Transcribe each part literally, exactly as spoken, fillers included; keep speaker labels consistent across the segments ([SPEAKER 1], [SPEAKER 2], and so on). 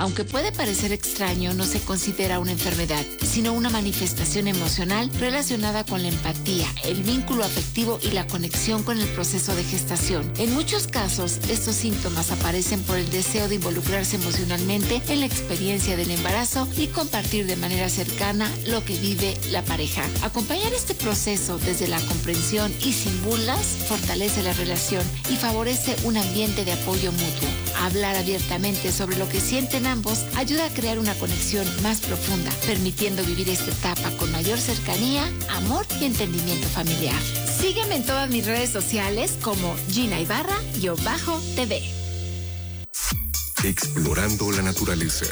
[SPEAKER 1] Aunque puede parecer extraño, no se considera una enfermedad, sino una manifestación emocional relacionada con la empatía, el vínculo afectivo y la conexión con el proceso de gestación. En muchos casos, estos síntomas aparecen por el deseo de involucrarse emocionalmente en la experiencia del embarazo y compartir de manera cercana lo que vive la pareja. Acompañar este proceso desde la comprensión y sin burlas fortalece la relación y favorece un ambiente de apoyo mutuo. Hablar abiertamente sobre lo que sienten ambos ayuda a crear una conexión más profunda, permitiendo vivir esta etapa con mayor cercanía, amor y entendimiento familiar. Sígueme en todas mis redes sociales como Gina Ibarra-T V.
[SPEAKER 2] Explorando la naturaleza.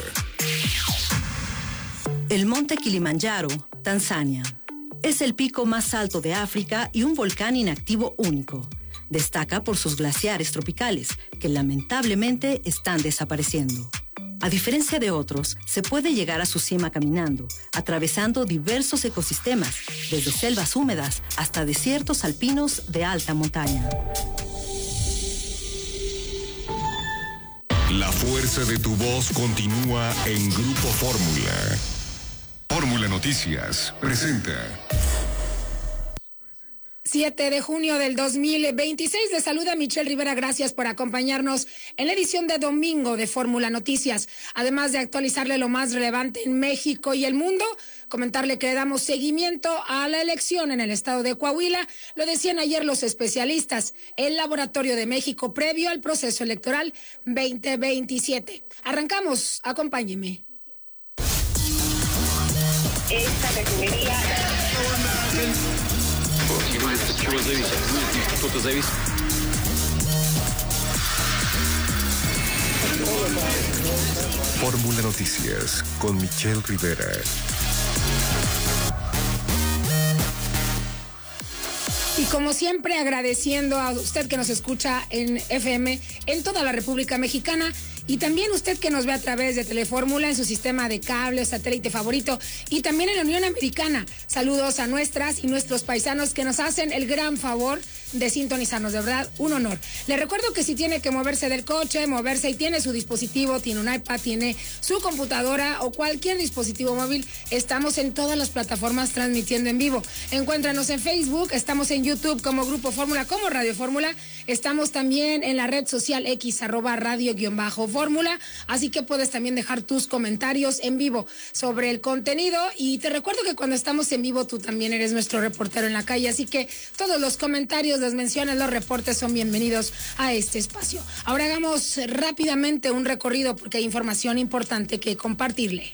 [SPEAKER 3] El monte Kilimanjaro, Tanzania. Es el pico más alto de África y un volcán inactivo único. Destaca por sus glaciares tropicales, que lamentablemente están desapareciendo. A diferencia de otros, se puede llegar a su cima caminando, atravesando diversos ecosistemas, desde selvas húmedas hasta desiertos alpinos de alta montaña.
[SPEAKER 2] La fuerza de tu voz continúa en Grupo Fórmula. Fórmula Noticias presenta.
[SPEAKER 4] siete de junio del dos mil veintiséis. Les saluda Michelle Rivera. Gracias por acompañarnos en la edición de domingo de Fórmula Noticias. Además de actualizarle lo más relevante en México y el mundo, comentarle que le damos seguimiento a la elección en el estado de Coahuila. Lo decían ayer los especialistas, el Laboratorio de México previo al proceso electoral veinte veintisiete. Arrancamos, acompáñenme.
[SPEAKER 5] Esta refinería...
[SPEAKER 2] Fórmula Noticias con Michelle Rivera.
[SPEAKER 4] Y como siempre, agradeciendo a usted que nos escucha en F M en toda la República Mexicana. Y también usted que nos ve a través de Telefórmula en su sistema de cable o satélite favorito y también en la Unión Americana. Saludos a nuestras y nuestros paisanos que nos hacen el gran favor de sintonizarnos, de verdad, un honor. Le recuerdo que si tiene que moverse del coche, moverse y tiene su dispositivo, tiene un iPad, tiene su computadora o cualquier dispositivo móvil, estamos en todas las plataformas transmitiendo en vivo. Encuéntranos en Facebook, estamos en YouTube como Grupo Fórmula, como Radio Fórmula, estamos también en la red social X, arroba radio-fórmula, así que puedes también dejar tus comentarios en vivo sobre el contenido y te recuerdo que cuando estamos en vivo tú también eres nuestro reportero en la calle, así que todos los comentarios, las menciones, los reportes son bienvenidos a este espacio. Ahora hagamos rápidamente un recorrido porque hay información importante que compartirle.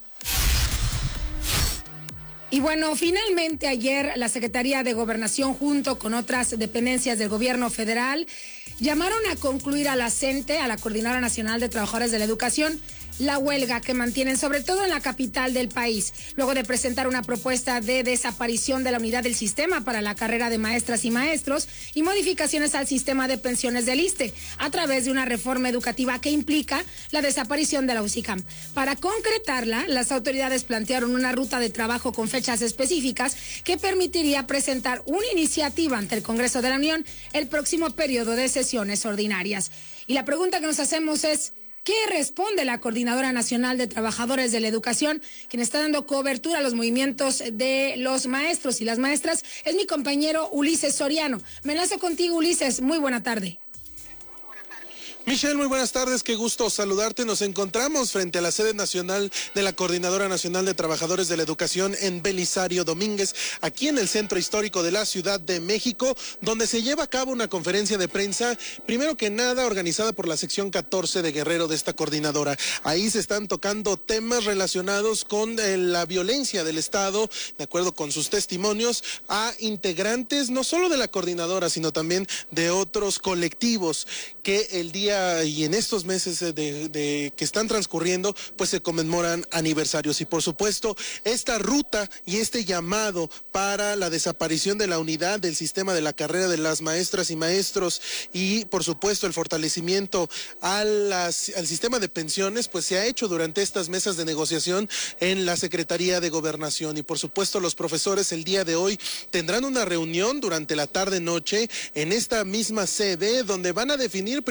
[SPEAKER 4] Y bueno, finalmente ayer la Secretaría de Gobernación junto con otras dependencias del gobierno federal llamaron a concluir a la CENTE, a la Coordinadora Nacional de Trabajadores de la Educación, la huelga que mantienen sobre todo en la capital del país, luego de presentar una propuesta de desaparición de la unidad del sistema para la carrera de maestras y maestros y modificaciones al sistema de pensiones del ISSSTE a través de una reforma educativa que implica la desaparición de la UCICAM. Para concretarla, las autoridades plantearon una ruta de trabajo con fechas específicas que permitiría presentar una iniciativa ante el Congreso de la Unión el próximo periodo de sesiones ordinarias. Y la pregunta que nos hacemos es, ¿qué responde la Coordinadora Nacional de Trabajadores de la Educación, quien está dando cobertura a los movimientos de los maestros y las maestras? Es mi compañero Ulises Soriano. Me enlazo contigo, Ulises. Muy buena tarde.
[SPEAKER 6] Michelle, muy buenas tardes, qué gusto saludarte. Nos encontramos frente a la sede nacional de la Coordinadora Nacional de Trabajadores de la Educación en Belisario Domínguez, aquí en el centro histórico de la Ciudad de México, donde se lleva a cabo una conferencia de prensa, primero que nada organizada por la sección catorce de Guerrero de esta coordinadora. Ahí se están tocando temas relacionados con eh, la violencia del Estado, de acuerdo con sus testimonios, a integrantes no solo de la coordinadora, sino también de otros colectivos que el día y en estos meses de, de que están transcurriendo, pues se conmemoran aniversarios. Y por supuesto, esta ruta y este llamado para la desaparición de la unidad del sistema de la carrera de las maestras y maestros y por supuesto el fortalecimiento a las, al sistema de pensiones, pues se ha hecho durante estas mesas de negociación en la Secretaría de Gobernación. Y por supuesto los profesores el día de hoy tendrán una reunión durante la tarde-noche en esta misma sede donde van a definir primero que nada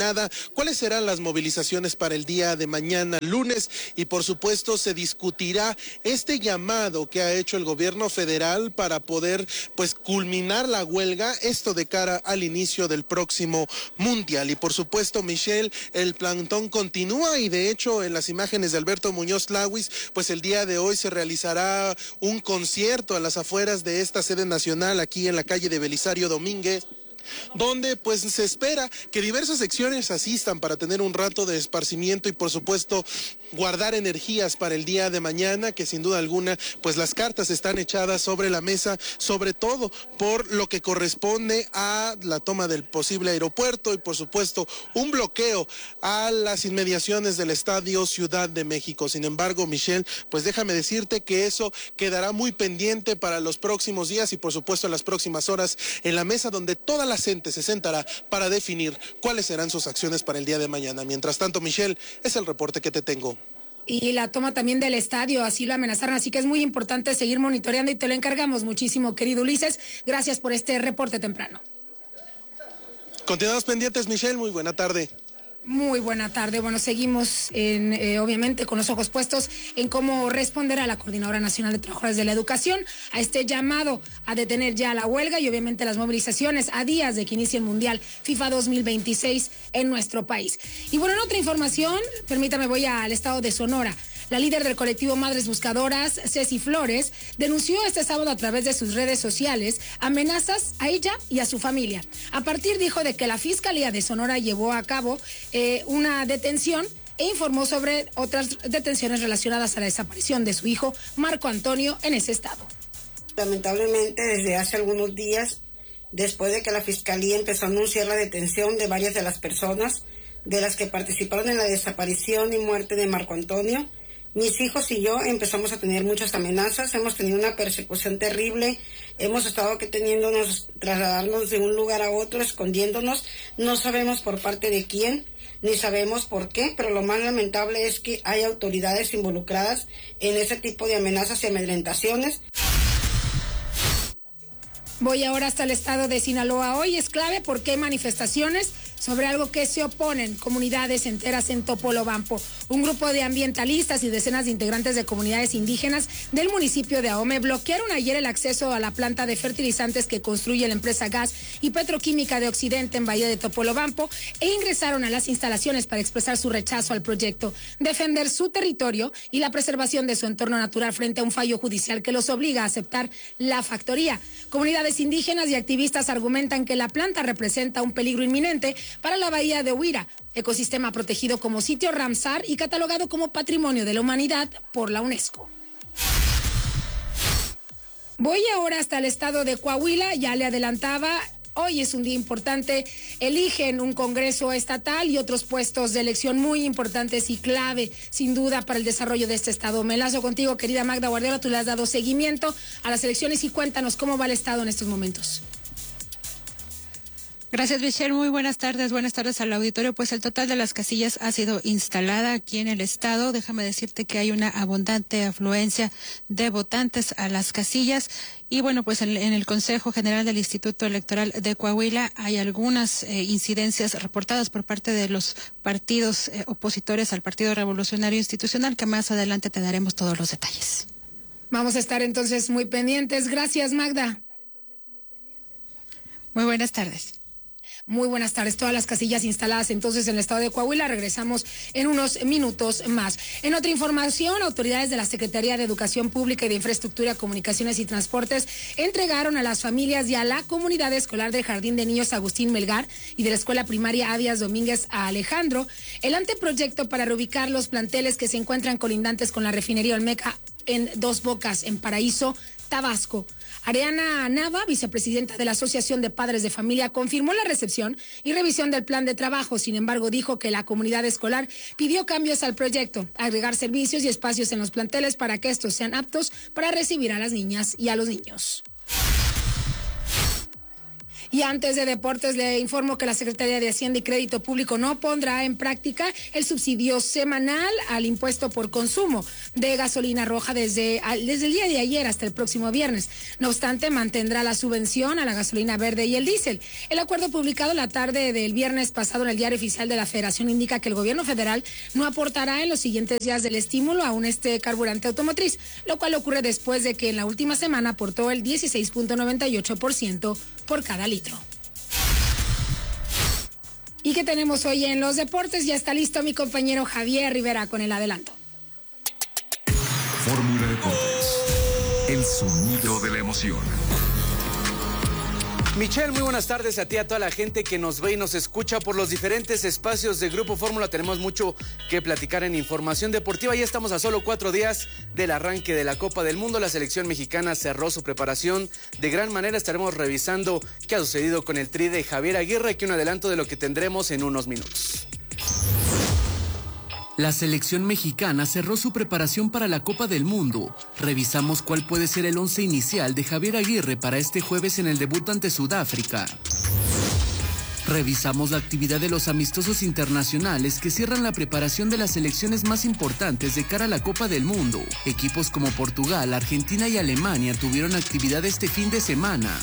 [SPEAKER 6] determinada cuáles serán las movilizaciones para el día de mañana lunes y por supuesto se discutirá este llamado que ha hecho el gobierno federal para poder pues culminar la huelga, esto de cara al inicio del próximo mundial. Y por supuesto, Michelle, el plantón continúa y de hecho en las imágenes de Alberto Muñoz Lawis, pues el día de hoy se realizará un concierto a las afueras de esta sede nacional aquí en la calle de Belisario Domínguez, donde pues se espera que diversas secciones asistan para tener un rato de esparcimiento y por supuesto guardar energías para el día de mañana, que sin duda alguna pues las cartas están echadas sobre la mesa, sobre todo por lo que corresponde a la toma del posible aeropuerto y por supuesto un bloqueo a las inmediaciones del Estadio Ciudad de México. Sin embargo, Michelle, pues déjame decirte que eso quedará muy pendiente para los próximos días y por supuesto en las próximas horas en la mesa donde toda la gente se sentará para definir cuáles serán sus acciones para el día de mañana. Mientras tanto, Michelle, es el reporte que te tengo.
[SPEAKER 4] Y la toma también del estadio, así lo amenazaron, así que es muy importante seguir monitoreando y te lo encargamos muchísimo, querido Ulises. Gracias por este reporte temprano.
[SPEAKER 6] Continuamos pendientes, Michelle, muy buena tarde.
[SPEAKER 4] Muy buena tarde. Bueno, seguimos en, eh, obviamente con los ojos puestos en cómo responder a la Coordinadora Nacional de Trabajadores de la Educación a este llamado a detener ya la huelga y obviamente las movilizaciones a días de que inicie el Mundial FIFA dos mil veintiséis en nuestro país. Y bueno, en otra información, permítame, voy al estado de Sonora. La líder del colectivo Madres Buscadoras, Ceci Flores, denunció este sábado a través de sus redes sociales amenazas a ella y a su familia. A partir, dijo, de que la Fiscalía de Sonora llevó a cabo eh, una detención e informó sobre otras detenciones relacionadas a la desaparición de su hijo, Marco Antonio, en ese estado.
[SPEAKER 7] Lamentablemente, desde hace algunos días, después de que la Fiscalía empezó a anunciar la detención de varias de las personas de las que participaron en la desaparición y muerte de Marco Antonio, mis hijos y yo empezamos a tener muchas amenazas, hemos tenido una persecución terrible, hemos estado que teniéndonos, trasladarnos de un lugar a otro, escondiéndonos, no sabemos por parte de quién, ni sabemos por qué, pero lo más lamentable es que hay autoridades involucradas en ese tipo de amenazas y amedrentaciones.
[SPEAKER 4] Voy ahora hasta el estado de Sinaloa. Hoy es clave porque hay manifestaciones sobre algo que se oponen comunidades enteras en Topolobampo. Un grupo de ambientalistas y decenas de integrantes de comunidades indígenas del municipio de Ahome bloquearon ayer el acceso a la planta de fertilizantes que construye la empresa Gas y Petroquímica de Occidente en Bahía de Topolobampo e ingresaron a las instalaciones para expresar su rechazo al proyecto, defender su territorio y la preservación de su entorno natural frente a un fallo judicial que los obliga a aceptar la factoría. Comunidades indígenas y activistas argumentan que la planta representa un peligro inminente para la bahía de Huira, ecosistema protegido como sitio Ramsar y catalogado como Patrimonio de la Humanidad por la UNESCO. Voy ahora hasta el estado de Coahuila, ya le adelantaba. Hoy es un día importante, eligen un congreso estatal y otros puestos de elección muy importantes y clave, sin duda, para el desarrollo de este estado. Me enlazo contigo, querida Magda Guardiola, tú le has dado seguimiento a las elecciones y cuéntanos cómo va el estado en estos momentos.
[SPEAKER 8] Gracias, Michelle. Muy buenas tardes. Buenas tardes al auditorio. Pues el total de las casillas ha sido instalada aquí en el estado. Déjame decirte que hay una abundante afluencia de votantes a las casillas. Y bueno, pues en, en el Consejo General del Instituto Electoral de Coahuila hay algunas eh, incidencias reportadas por parte de los partidos eh, opositores al Partido Revolucionario Institucional, que más adelante te daremos todos los detalles.
[SPEAKER 4] Vamos a estar entonces muy pendientes. Gracias, Magda.
[SPEAKER 8] Muy buenas tardes.
[SPEAKER 4] Muy buenas tardes. Todas las casillas instaladas entonces en el estado de Coahuila. Regresamos en unos minutos más. En otra información, autoridades de la Secretaría de Educación Pública y de Infraestructura, Comunicaciones y Transportes entregaron a las familias y a la comunidad escolar del Jardín de Niños Agustín Melgar y de la Escuela Primaria Avias Domínguez a Alejandro el anteproyecto para reubicar los planteles que se encuentran colindantes con la refinería Olmeca en Dos Bocas, en Paraíso, Tabasco. Ariana Nava, vicepresidenta de la Asociación de Padres de Familia, confirmó la recepción y revisión del plan de trabajo. Sin embargo, dijo que la comunidad escolar pidió cambios al proyecto, agregar servicios y espacios en los planteles para que estos sean aptos para recibir a las niñas y a los niños. Y antes de deportes, le informo que la Secretaría de Hacienda y Crédito Público no pondrá en práctica el subsidio semanal al impuesto por consumo de gasolina roja desde, desde el día de ayer hasta el próximo viernes. No obstante, mantendrá la subvención a la gasolina verde y el diésel. El acuerdo publicado la tarde del viernes pasado en el Diario Oficial de la Federación indica que el gobierno federal no aportará en los siguientes días del estímulo aún este carburante automotriz, lo cual ocurre después de que en la última semana aportó el dieciséis punto noventa y ocho por ciento por cada litro. ¿Y qué tenemos hoy en los deportes? Ya está listo mi compañero Javier Rivera con el adelanto.
[SPEAKER 2] Fórmula Deportes, el sonido de la emoción.
[SPEAKER 9] Michelle, muy buenas tardes a ti, a toda la gente que nos ve y nos escucha por los diferentes espacios de Grupo Fórmula. Tenemos mucho que platicar en información deportiva. Ya estamos a solo cuatro días del arranque de la Copa del Mundo. La selección mexicana cerró su preparación de gran manera. Estaremos revisando qué ha sucedido con el tri de Javier Aguirre, que un adelanto de lo que tendremos en unos minutos.
[SPEAKER 10] La selección mexicana cerró su preparación para la Copa del Mundo. Revisamos cuál puede ser el once inicial de Javier Aguirre para este jueves en el debut ante Sudáfrica. Revisamos la actividad de los amistosos internacionales que cierran la preparación de las selecciones más importantes de cara a la Copa del Mundo. Equipos como Portugal, Argentina y Alemania tuvieron actividad este fin de semana.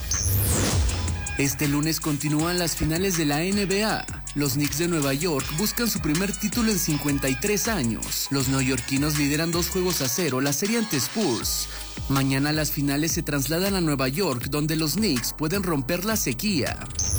[SPEAKER 10] Este lunes continúan las finales de la N B A. Los Knicks de Nueva York buscan su primer título en cincuenta y tres años. Los neoyorquinos lideran dos juegos a cero la serie ante Spurs. Mañana las finales se trasladan a Nueva York, donde los Knicks pueden romper la sequía.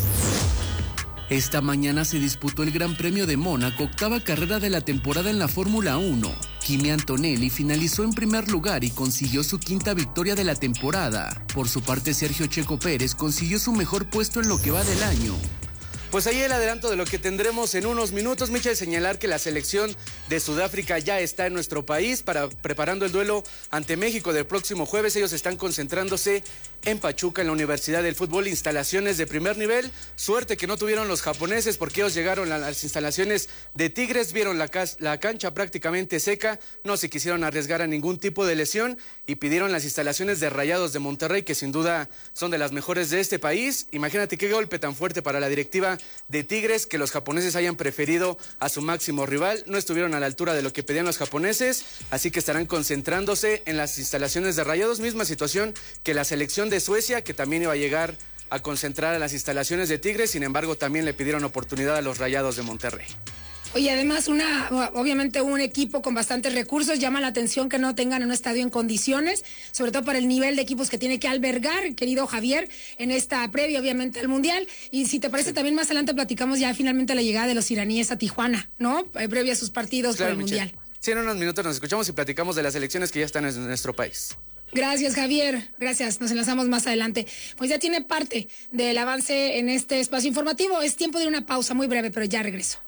[SPEAKER 10] Esta mañana se disputó el Gran Premio de Mónaco, octava carrera de la temporada en la Fórmula uno. Kimi Antonelli finalizó en primer lugar y consiguió su quinta victoria de la temporada. Por su parte, Sergio Checo Pérez consiguió su mejor puesto en lo que va del año.
[SPEAKER 9] Pues ahí el adelanto de lo que tendremos en unos minutos. Michel, señalar que la selección de Sudáfrica ya está en nuestro país para preparando el duelo ante México del próximo jueves. Ellos están concentrándose en Pachuca, en la Universidad del Fútbol, instalaciones de primer nivel. Suerte que no tuvieron los japoneses porque ellos llegaron a las instalaciones de Tigres, vieron la, la cancha prácticamente seca, no se quisieron arriesgar a ningún tipo de lesión y pidieron las instalaciones de Rayados de Monterrey, que sin duda son de las mejores de este país. Imagínate qué golpe tan fuerte para la directiva de Tigres que los japoneses hayan preferido a su máximo rival. No estuvieron a la altura de lo que pedían los japoneses, así que estarán concentrándose en las instalaciones de Rayados. Misma situación que la selección de Suecia, que también iba a llegar a concentrar a las instalaciones de Tigres, sin embargo también le pidieron oportunidad a los Rayados de Monterrey.
[SPEAKER 4] Oye, además, una, obviamente un equipo con bastantes recursos, llama la atención que no tengan un estadio en condiciones, sobre todo para el nivel de equipos que tiene que albergar, querido Javier, en esta previa, obviamente, al Mundial. Y si te parece, también más adelante platicamos ya finalmente la llegada de los iraníes a Tijuana, ¿no? Previa a sus partidos claro, por el Michelle. Mundial.
[SPEAKER 9] Sí, en unos minutos nos escuchamos y platicamos de las elecciones que ya están en nuestro país.
[SPEAKER 4] Gracias, Javier. Gracias. Nos enlazamos más adelante. Pues ya tiene parte del avance en este espacio informativo. Es tiempo de una pausa muy breve, pero ya regreso.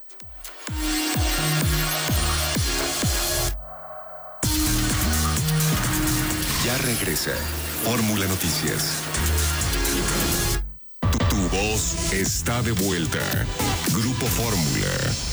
[SPEAKER 2] Ya regresa Fórmula Noticias. Tu, tu voz está de vuelta. Grupo Fórmula.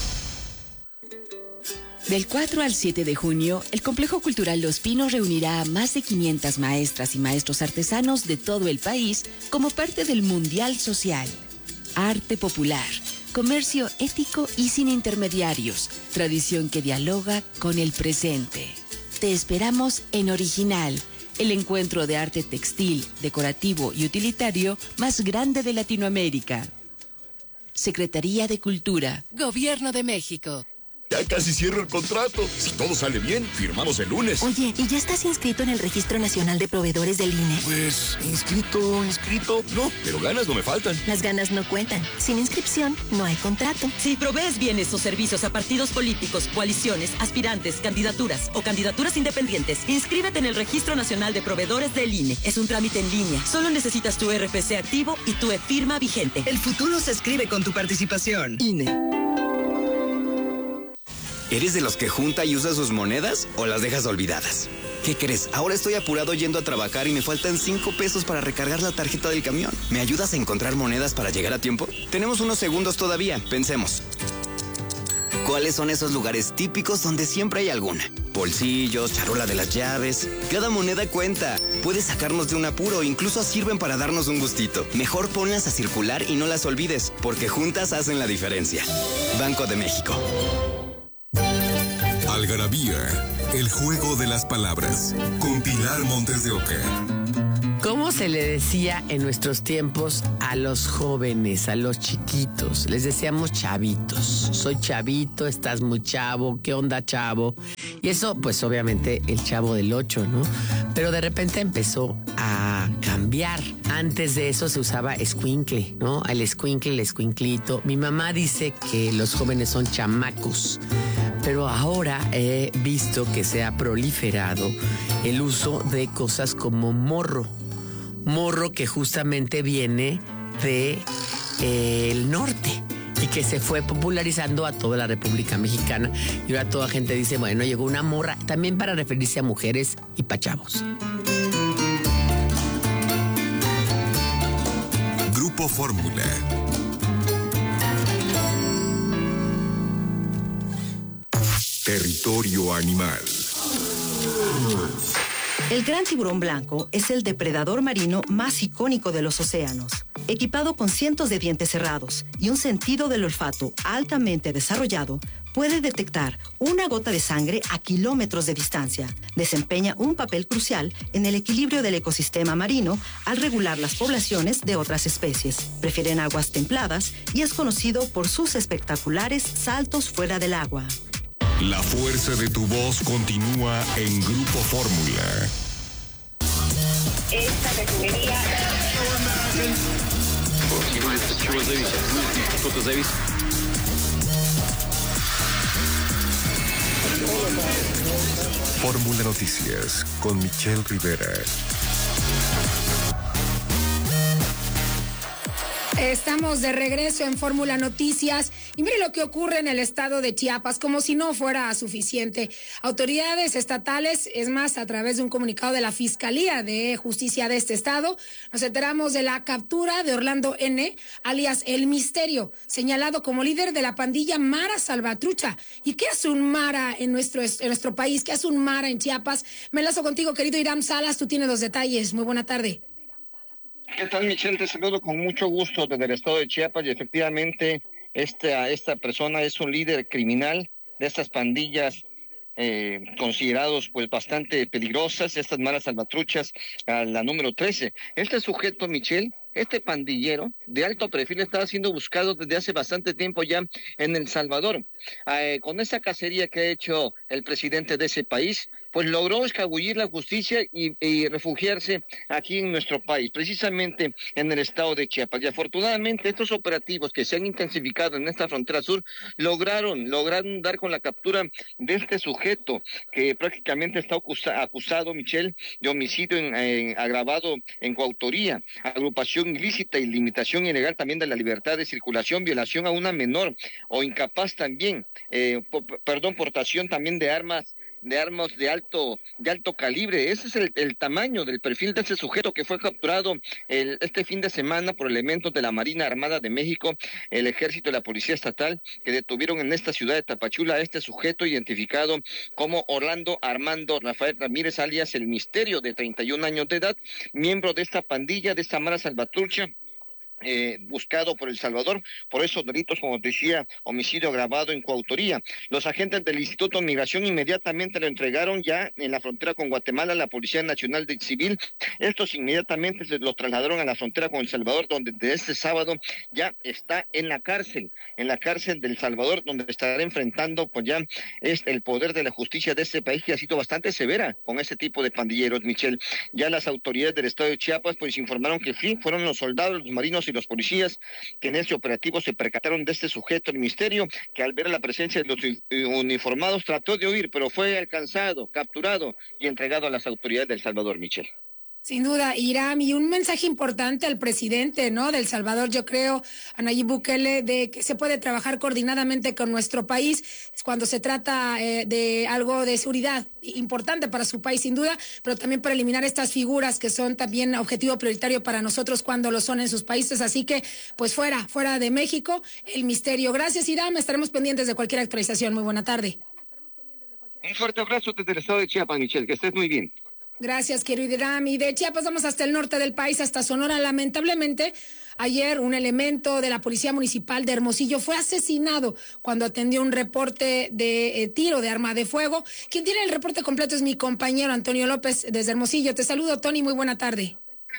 [SPEAKER 11] Del cuatro al siete de junio, el Complejo Cultural Los Pinos reunirá a más de quinientas maestras y maestros artesanos de todo el país como parte del Mundial Social. Arte popular, comercio ético y sin intermediarios, tradición que dialoga con el presente. Te esperamos en Original, el encuentro de arte textil, decorativo y utilitario más grande de Latinoamérica. Secretaría de Cultura, Gobierno de México.
[SPEAKER 12] Ya casi cierro el contrato. Si todo sale bien, firmamos el lunes.
[SPEAKER 13] Oye, ¿y ya estás inscrito en el Registro Nacional de Proveedores del I N E?
[SPEAKER 12] Pues, inscrito, inscrito, no, pero ganas no me faltan.
[SPEAKER 13] Las ganas no cuentan. Sin inscripción, no hay contrato.
[SPEAKER 14] Si provees bienes o servicios a partidos políticos, coaliciones, aspirantes, candidaturas o candidaturas independientes, inscríbete en el Registro Nacional de Proveedores del I N E. Es un trámite en línea. Solo necesitas tu R F C activo y tu e-firma vigente.
[SPEAKER 15] El futuro se escribe con tu participación.
[SPEAKER 11] I N E.
[SPEAKER 16] ¿Eres de los que junta y usa sus monedas o las dejas olvidadas? ¿Qué crees? Ahora estoy apurado yendo a trabajar y me faltan cinco pesos para recargar la tarjeta del camión. ¿Me ayudas a encontrar monedas para llegar a tiempo? Tenemos unos segundos todavía. Pensemos. ¿Cuáles son esos lugares típicos donde siempre hay alguna? Bolsillos, charola de las llaves. Cada moneda cuenta. Puede sacarnos de un apuro, incluso sirven para darnos un gustito. Mejor ponlas a circular y no las olvides, porque juntas hacen la diferencia. Banco de México.
[SPEAKER 2] Algarabía, el juego de las palabras, con Pilar Montes de Oca.
[SPEAKER 17] ¿Cómo se le decía en nuestros tiempos a los jóvenes, a los chiquitos? Les decíamos chavitos. Soy chavito, estás muy chavo, ¿qué onda, chavo? Y eso, pues obviamente el Chavo del Ocho, ¿no? Pero de repente empezó a cambiar. Antes de eso se usaba escuincle, ¿no? El escuincle, el escuinclito. Mi mamá dice que los jóvenes son chamacos. Pero ahora he visto que se ha proliferado el uso de cosas como morro. Morro que justamente viene de eh, el norte y que se fue popularizando a toda la República Mexicana. Y ahora toda gente dice, bueno, llegó una morra, también para referirse a mujeres y pa' chavos.
[SPEAKER 2] Grupo Fórmula. Territorio animal.
[SPEAKER 3] El gran tiburón blanco es el depredador marino más icónico de los océanos. Equipado con cientos de dientes cerrados y un sentido del olfato altamente desarrollado, puede detectar una gota de sangre a kilómetros de distancia. Desempeña un papel crucial en el equilibrio del ecosistema marino al regular las poblaciones de otras especies. Prefieren aguas templadas y es conocido por sus espectaculares saltos fuera del agua.
[SPEAKER 2] La fuerza de tu voz continúa en Grupo Fórmula.
[SPEAKER 5] Esta refinería...
[SPEAKER 2] Fórmula Noticias con Michelle Rivera.
[SPEAKER 4] Estamos de regreso en Fórmula Noticias y mire lo que ocurre en el estado de Chiapas, como si no fuera suficiente. Autoridades estatales, es más, a través de un comunicado de la Fiscalía de Justicia de este estado, nos enteramos de la captura de Orlando N., alias El Misterio, señalado como líder de la pandilla Mara Salvatrucha. ¿Y qué hace un Mara en nuestro, en nuestro país? ¿Qué hace un Mara en Chiapas? Me enlazo contigo, querido Iram Salas, tú tienes los detalles. Muy buena tarde.
[SPEAKER 18] ¿Qué tal, Michelle? Te saludo con mucho gusto desde el estado de Chiapas y efectivamente esta, esta persona es un líder criminal de estas pandillas eh, considerados pues bastante peligrosas, estas malas salvatruchas, a la número trece. Este sujeto, Michelle, este pandillero de alto perfil estaba siendo buscado desde hace bastante tiempo ya en El Salvador. Eh, con esa cacería que ha hecho el presidente de ese país, pues logró escabullir la justicia y, y refugiarse aquí en nuestro país, precisamente en el estado de Chiapas. Y afortunadamente estos operativos que se han intensificado en esta frontera sur lograron, lograron dar con la captura de este sujeto que prácticamente está acusa, acusado, Michelle, de homicidio en, en, agravado en coautoría, agrupación ilícita y limitación ilegal también de la libertad de circulación, violación a una menor o incapaz también, eh, po, perdón, portación también de armas de armas de alto de alto calibre. Ese es el, el tamaño del perfil de ese sujeto que fue capturado el, este fin de semana por elementos de la Marina Armada de México, el Ejército y la Policía Estatal, que detuvieron en esta ciudad de Tapachula a este sujeto identificado como Orlando Armando Rafael Ramírez, alias El Misterio, de treinta y un años de edad, miembro de esta pandilla, de esta Mara Salvatrucha, Eh, buscado por El Salvador por esos delitos, como decía, homicidio agravado en coautoría. Los agentes del Instituto de Migración inmediatamente lo entregaron ya en la frontera con Guatemala a la Policía Nacional de Civil. Estos inmediatamente se los trasladaron a la frontera con El Salvador, donde desde este sábado ya está en la cárcel, en la cárcel del Salvador, donde estará enfrentando pues ya es el poder de la justicia de este país, que ha sido bastante severa con ese tipo de pandilleros, Michelle. Ya las autoridades del estado de Chiapas pues informaron que sí, fueron los soldados, los marinos y los policías que en este operativo se percataron de este sujeto, El Misterio, que al ver la presencia de los uniformados trató de huir, pero fue alcanzado, capturado y entregado a las autoridades de El Salvador, Michelle.
[SPEAKER 4] Sin duda, Iram, y un mensaje importante al presidente, ¿no?, de El Salvador, yo creo, a Nayib Bukele, de que se puede trabajar coordinadamente con nuestro país cuando se trata eh, de algo de seguridad importante para su país, sin duda, pero también para eliminar estas figuras que son también objetivo prioritario para nosotros cuando lo son en sus países. Así que, pues fuera, fuera de México, el misterio. Gracias, Iram, estaremos pendientes de cualquier actualización. Muy buena tarde.
[SPEAKER 18] Un fuerte abrazo desde el estado de Chiapas, Michelle, que estés muy bien.
[SPEAKER 4] Gracias, querido Iram. Y de Chiapas vamos hasta el norte del país, hasta Sonora. Lamentablemente, ayer un elemento de la Policía Municipal de Hermosillo fue asesinado cuando atendió un reporte de eh, tiro de arma de fuego. Quien tiene el reporte completo es mi compañero Antonio López desde Hermosillo. Te saludo, Tony, muy buena tarde.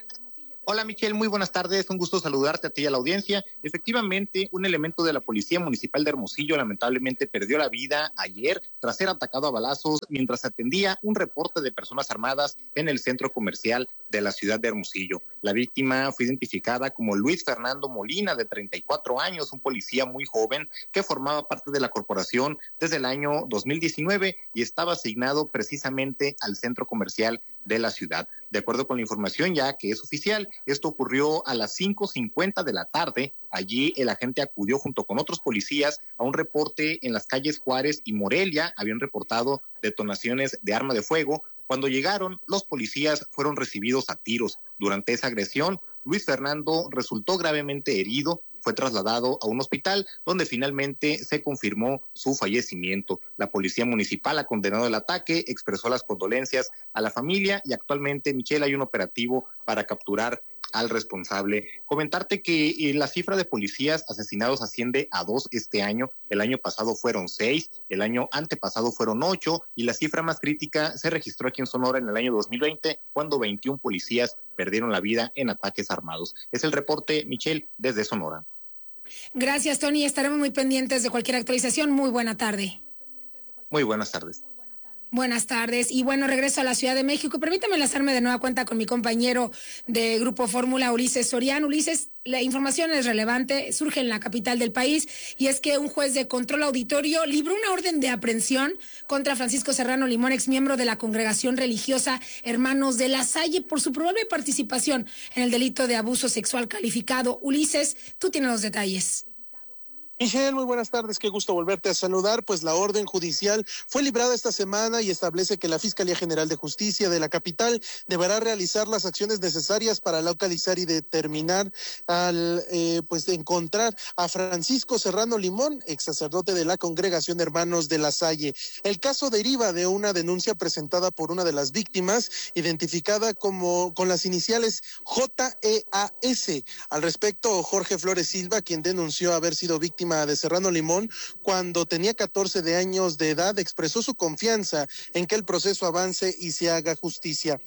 [SPEAKER 19] Hola Michelle, muy buenas tardes, un gusto saludarte a ti y a la audiencia. Efectivamente, un elemento de la Policía Municipal de Hermosillo lamentablemente perdió la vida ayer tras ser atacado a balazos mientras atendía un reporte de personas armadas en el centro comercial de la ciudad de Hermosillo. La víctima fue identificada como Luis Fernando Molina, de treinta y cuatro años, un policía muy joven que formaba parte de la corporación desde el año dos mil diecinueve y estaba asignado precisamente al centro comercial de la ciudad. De acuerdo con la información ya que es oficial, esto ocurrió a las cinco cincuenta de la tarde. Allí el agente acudió junto con otros policías a un reporte en las calles Juárez y Morelia. Habían reportado detonaciones de arma de fuego. Cuando llegaron, los policías fueron recibidos a tiros. Durante esa agresión, Luis Fernando resultó gravemente herido. Fue trasladado a un hospital donde finalmente se confirmó su fallecimiento. La policía municipal ha condenado el ataque, expresó las condolencias a la familia y actualmente, Michelle, hay un operativo para capturar al responsable. Comentarte que eh, la cifra de policías asesinados asciende a dos este año. El año pasado fueron seis, el año antepasado fueron ocho y la cifra más crítica se registró aquí en Sonora en el año dos mil veinte, cuando veintiún policías perdieron la vida en ataques armados. Es el reporte, Michelle, desde Sonora.
[SPEAKER 4] Gracias, Tony. Estaremos muy pendientes de cualquier actualización. Muy buena tarde.
[SPEAKER 19] Muy buenas tardes.
[SPEAKER 4] Buenas tardes. Y bueno, regreso a la Ciudad de México. Permítame enlazarme de nueva cuenta con mi compañero de Grupo Fórmula, Ulises Soriano. Ulises, la información es relevante, surge en la capital del país, y es que un juez de control auditorio libró una orden de aprehensión contra Francisco Serrano Limón, ex miembro de la congregación religiosa Hermanos de la Salle, por su probable participación en el delito de abuso sexual calificado. Ulises, tú tienes los detalles.
[SPEAKER 6] Michelle, muy buenas tardes, qué gusto volverte a saludar. Pues la orden judicial fue librada esta semana y establece que la Fiscalía General de Justicia de la capital deberá realizar las acciones necesarias para localizar y determinar al, eh, pues de encontrar a Francisco Serrano Limón, ex sacerdote de la congregación Hermanos de la Salle. El caso deriva de una denuncia presentada por una de las víctimas, identificada como con las iniciales J E A S. Al respecto, Jorge Flores Silva, quien denunció haber sido víctima de Serrano Limón cuando tenía catorce de años de edad, expresó su confianza en que el proceso avance y se haga justicia.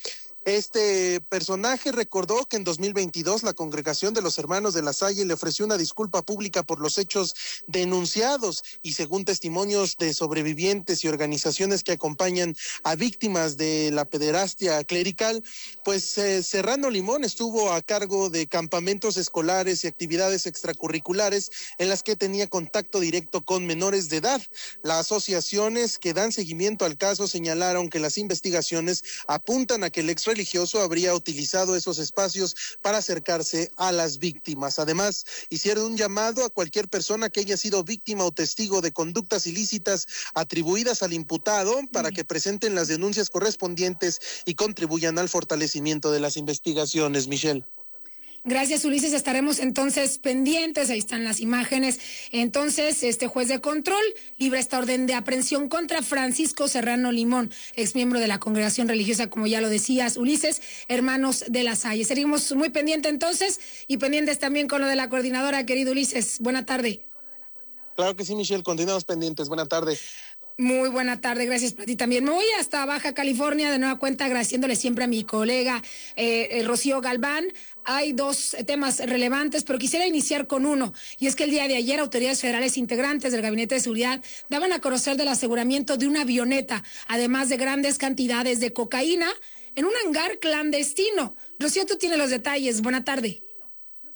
[SPEAKER 6] Este personaje recordó que en dos mil veintidós la congregación de los Hermanos de la Salle le ofreció una disculpa pública por los hechos denunciados, y según testimonios de sobrevivientes y organizaciones que acompañan a víctimas de la pederastia clerical, pues eh, Serrano Limón estuvo a cargo de campamentos escolares y actividades extracurriculares en las que tenía contacto directo con menores de edad. Las asociaciones que dan seguimiento al caso señalaron que las investigaciones apuntan a que el ex religioso habría utilizado esos espacios para acercarse a las víctimas. Además, hicieron un llamado a cualquier persona que haya sido víctima o testigo de conductas ilícitas atribuidas al imputado para que presenten las denuncias correspondientes y contribuyan al fortalecimiento de las investigaciones. Michelle.
[SPEAKER 4] Gracias, Ulises. Estaremos entonces pendientes. Ahí están las imágenes. Entonces, este juez de control libra esta orden de aprehensión contra Francisco Serrano Limón, ex miembro de la congregación religiosa, como ya lo decías, Ulises, Hermanos de la Salle. Seguimos muy pendientes entonces, y pendientes también con lo de la coordinadora, querido Ulises. Buena tarde.
[SPEAKER 6] Claro que sí, Michelle. Continuamos pendientes. Buena tarde.
[SPEAKER 4] Muy buena tarde, gracias para ti también. Me voy hasta Baja California, de nueva cuenta agradeciéndole siempre a mi colega eh, eh, Rocío Galván. Hay dos temas relevantes, pero quisiera iniciar con uno, y es que el día de ayer autoridades federales integrantes del Gabinete de Seguridad daban a conocer del aseguramiento de una avioneta, además de grandes cantidades de cocaína, en un hangar clandestino. Rocío, tú tienes los detalles. Buena tarde.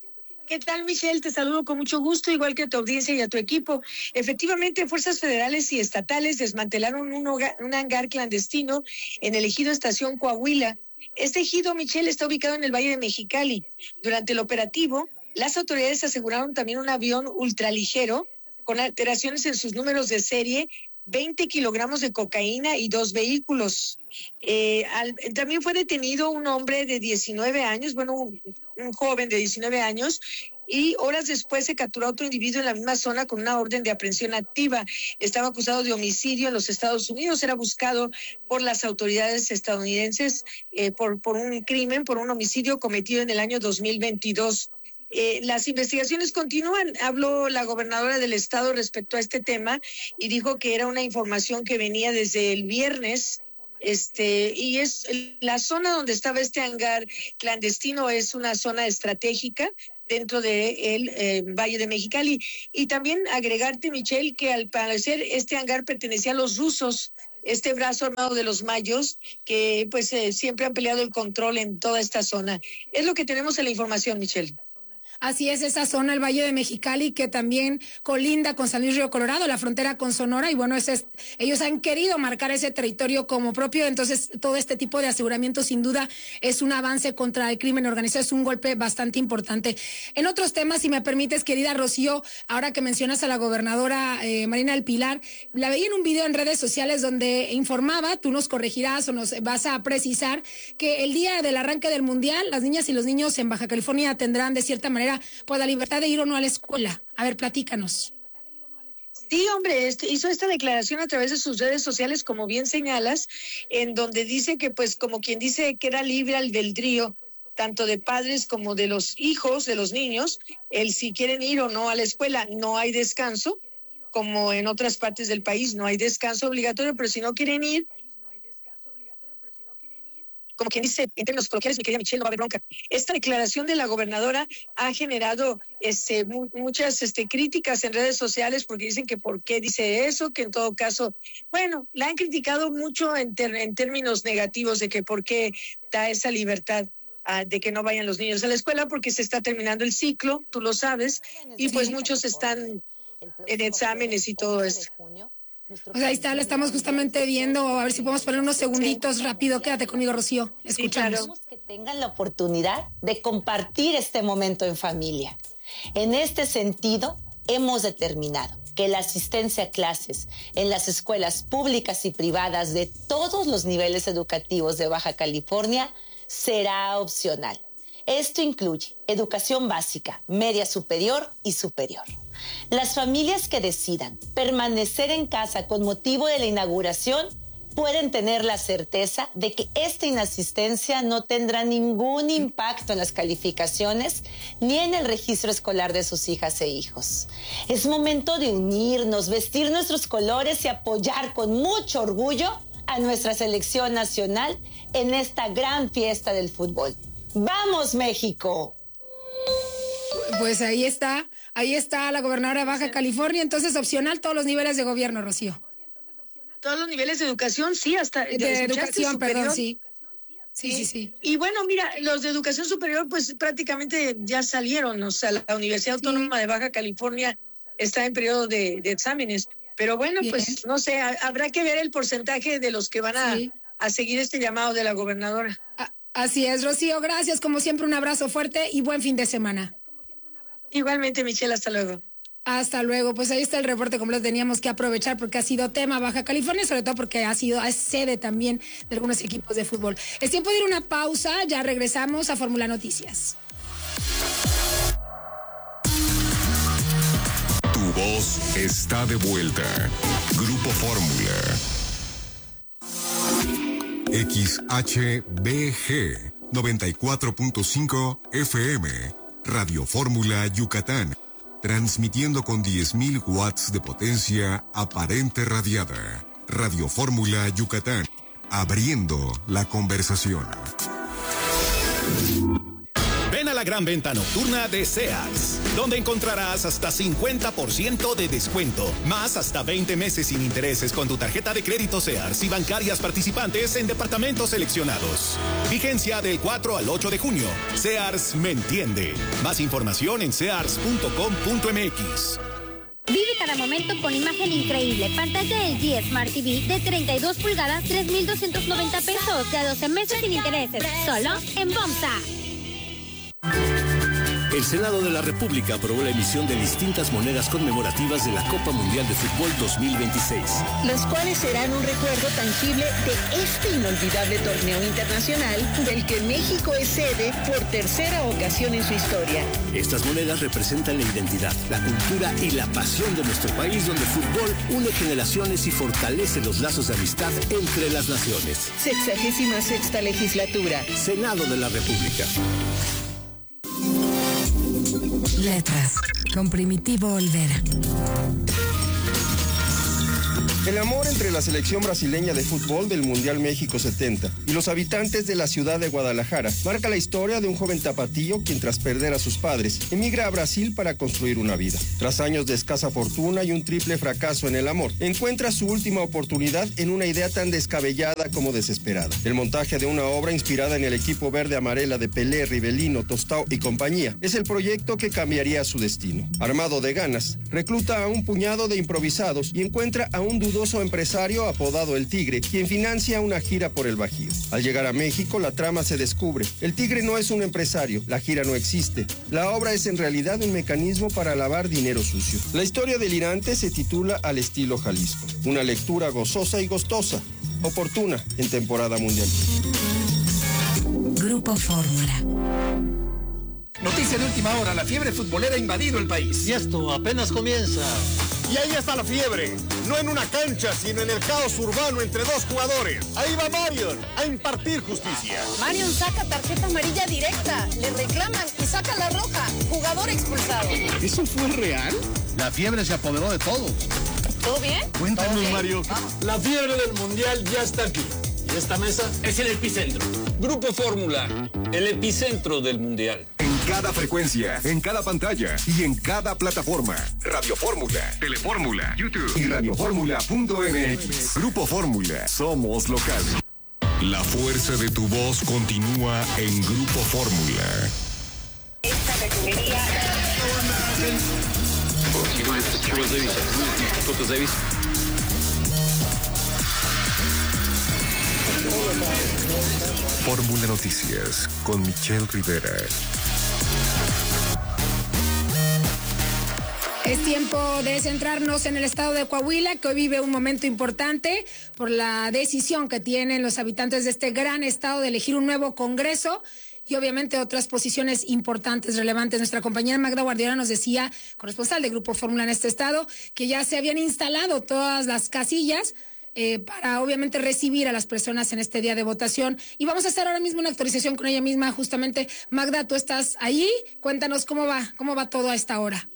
[SPEAKER 20] ¿Qué tal, Michelle? Te saludo con mucho gusto, igual que a tu audiencia y a tu equipo. Efectivamente, fuerzas federales y estatales desmantelaron un, hogar, un hangar clandestino en el ejido Estación Coahuila. Este ejido, Michelle, está ubicado en el Valle de Mexicali. Durante el operativo, las autoridades aseguraron también un avión ultraligero con alteraciones en sus números de serie, veinte kilogramos de cocaína y dos vehículos. Eh, al, también fue detenido un hombre de diecinueve años, bueno, un, un joven de diecinueve años, y horas después se capturó a otro individuo en la misma zona con una orden de aprehensión activa. Estaba acusado de homicidio en los Estados Unidos, era buscado por las autoridades estadounidenses eh, por, por un crimen, por un homicidio cometido en el año dos mil veintidós. Eh, las investigaciones continúan. Habló la gobernadora del estado respecto a este tema y dijo que era una información que venía desde el viernes. Este, y es la zona donde estaba este hangar clandestino, es una zona estratégica dentro del de eh, Valle de Mexicali. Y también agregarte, Michelle, que al parecer este hangar pertenecía a los rusos, este brazo armado de los mayos, que pues eh, siempre han peleado el control en toda esta zona. Es lo que tenemos en la información, Michelle.
[SPEAKER 4] Así es, esa zona, el Valle de Mexicali, que también colinda con San Luis Río Colorado, la frontera con Sonora, y bueno, ese es, ellos han querido marcar ese territorio como propio, entonces todo este tipo de aseguramiento sin duda es un avance contra el crimen organizado, es un golpe bastante importante. En otros temas, si me permites, querida Rocío, ahora que mencionas a la gobernadora eh, Marina del Pilar, la veía en un video en redes sociales donde informaba, tú nos corregirás o nos vas a precisar, que el día del arranque del Mundial, las niñas y los niños en Baja California tendrán de cierta manera pues la libertad de ir o no a la escuela. A ver, platícanos.
[SPEAKER 20] Sí, hombre, este, hizo esta declaración a través de sus redes sociales, como bien señalas, en donde dice que, pues, como quien dice que era libre albedrío, tanto de padres como de los hijos, de los niños, el si quieren ir o no a la escuela. No hay descanso, como en otras partes del país, no hay descanso obligatorio, pero si no quieren ir, como quien dice, en términos coloquiales, mi querida Michelle, no va a haber bronca. Esta declaración de la gobernadora ha generado este, mu- muchas este, críticas en redes sociales porque dicen que por qué dice eso, que en todo caso, bueno, la han criticado mucho en, ter- en términos negativos de que por qué da esa libertad uh, de que no vayan los niños a la escuela porque se está terminando el ciclo, tú lo sabes, y pues muchos están en exámenes y todo esto.
[SPEAKER 4] O sea, ahí está, la estamos justamente viendo, a ver si podemos poner unos segunditos rápido. Quédate conmigo, Rocío, escuchamos.
[SPEAKER 21] Sí, claro. Que tengan la oportunidad de compartir este momento en familia. En este sentido, hemos determinado que la asistencia a clases en las escuelas públicas y privadas de todos los niveles educativos de Baja California será opcional. Esto incluye educación básica, media superior y superior. Las familias que decidan permanecer en casa con motivo de la inauguración pueden tener la certeza de que esta inasistencia no tendrá ningún impacto en las calificaciones ni en el registro escolar de sus hijas e hijos. Es momento de unirnos, vestir nuestros colores y apoyar con mucho orgullo a nuestra selección nacional en esta gran fiesta del fútbol. ¡Vamos, México!
[SPEAKER 4] Pues ahí está, ahí está la gobernadora de Baja California, entonces opcional todos los niveles de gobierno, Rocío.
[SPEAKER 20] Todos los niveles de educación, sí, hasta
[SPEAKER 4] de, de educación, superior. Perdón, sí. Sí, sí, sí.
[SPEAKER 20] Y bueno, mira, los de educación superior pues prácticamente ya salieron, o sea, la Universidad Autónoma sí. de Baja California está en periodo de, de exámenes, pero bueno, Bien. pues no sé, a, habrá que ver el porcentaje de los que van a, sí. a seguir este llamado de la gobernadora.
[SPEAKER 4] A, así es, Rocío, gracias, como siempre un abrazo fuerte y buen fin de semana.
[SPEAKER 20] Igualmente, Michelle, hasta luego.
[SPEAKER 4] Hasta luego, pues ahí está el reporte como lo teníamos que aprovechar porque ha sido tema Baja California, sobre todo porque ha sido es sede también de algunos equipos de fútbol. Es tiempo de ir a una pausa, ya regresamos a Fórmula Noticias.
[SPEAKER 2] Tu voz está de vuelta. Grupo Fórmula. X H B G noventa y cuatro punto cinco F M. Radio Fórmula Yucatán. Transmitiendo con diez mil watts de potencia aparente radiada. Radio Fórmula Yucatán. Abriendo la conversación.
[SPEAKER 22] Ven a la gran venta nocturna de Sears.
[SPEAKER 1] donde encontrarás hasta cincuenta por ciento de descuento, más hasta veinte meses sin intereses con tu tarjeta de crédito Sears y bancarias participantes en departamentos seleccionados. Vigencia del cuatro al ocho de junio. Sears me entiende. Más información en sears punto com punto m x.
[SPEAKER 22] Vive cada momento con imagen increíble. Pantalla L G Smart T V de treinta y dos pulgadas, tres mil doscientos noventa pesos, de a doce meses sin intereses. Solo en Bomsa.
[SPEAKER 23] El Senado de la República aprobó la emisión de distintas monedas conmemorativas de la Copa Mundial de Fútbol dos mil veintiséis.
[SPEAKER 24] Los cuales serán un recuerdo tangible de este inolvidable torneo internacional del que México es sede por tercera ocasión en su historia.
[SPEAKER 23] Estas monedas representan la identidad, la cultura y la pasión de nuestro país, donde el fútbol une generaciones y fortalece los lazos de amistad entre las naciones.
[SPEAKER 24] Sexagésima sexta legislatura.
[SPEAKER 23] Senado de la República.
[SPEAKER 25] Letras, con Primitivo Olvera.
[SPEAKER 26] El amor entre la selección brasileña de fútbol del Mundial México setenta y los habitantes de la ciudad de Guadalajara marca la historia de un joven tapatío quien, tras perder a sus padres, emigra a Brasil para construir una vida. Tras años de escasa fortuna y un triple fracaso en el amor, encuentra su última oportunidad en una idea tan descabellada como desesperada. El montaje de una obra inspirada en el equipo verde-amarela de Pelé, Rivelino, Tostao y compañía es el proyecto que cambiaría su destino. Armado de ganas, recluta a un puñado de improvisados y encuentra a un dudoso empresario apodado El Tigre, quien financia una gira por el Bajío. Al llegar a México, la trama se descubre. El Tigre no es un empresario, la gira no existe. La obra es en realidad un mecanismo para lavar dinero sucio. La historia delirante se titula Al estilo Jalisco. Una lectura gozosa y gustosa, oportuna en temporada mundial.
[SPEAKER 25] Grupo Fórmula.
[SPEAKER 27] Noticia de última hora, la fiebre futbolera ha invadido el país.
[SPEAKER 28] Y esto apenas comienza.
[SPEAKER 29] Y ahí está la fiebre, no en una cancha, sino en el caos urbano entre dos jugadores. Ahí va Marion a impartir justicia.
[SPEAKER 30] Marion saca tarjeta amarilla directa, le reclaman y saca la roja. Jugador expulsado.
[SPEAKER 28] ¿Eso fue real? La fiebre se apoderó de todos.
[SPEAKER 30] ¿Todo bien?
[SPEAKER 28] Cuéntanos,
[SPEAKER 30] bien?
[SPEAKER 28] Mario.
[SPEAKER 30] Vamos.
[SPEAKER 28] La fiebre del mundial ya está aquí. Y esta mesa es el epicentro. Grupo Fórmula, el epicentro del mundial.
[SPEAKER 2] En cada frecuencia, en cada pantalla y en cada plataforma. Radio Fórmula, Telefórmula, YouTube y radioformula punto m x. Grupo Fórmula, somos local. La fuerza de tu voz continúa en Grupo Fórmula.
[SPEAKER 5] Esta refinería...
[SPEAKER 2] Fórmula Noticias con Michelle Rivera.
[SPEAKER 4] Es tiempo de centrarnos en el estado de Coahuila, que hoy vive un momento importante por la decisión que tienen los habitantes de este gran estado de elegir un nuevo Congreso y obviamente otras posiciones importantes, relevantes. Nuestra compañera Magda Guardiola nos decía, corresponsal de Grupo Fórmula en este estado, que ya se habían instalado todas las casillas Eh, para obviamente recibir a las personas en este día de votación. Y vamos a hacer ahora mismo una actualización con ella misma, justamente. Magda, tú estás ahí, cuéntanos cómo va, cómo va todo a esta hora.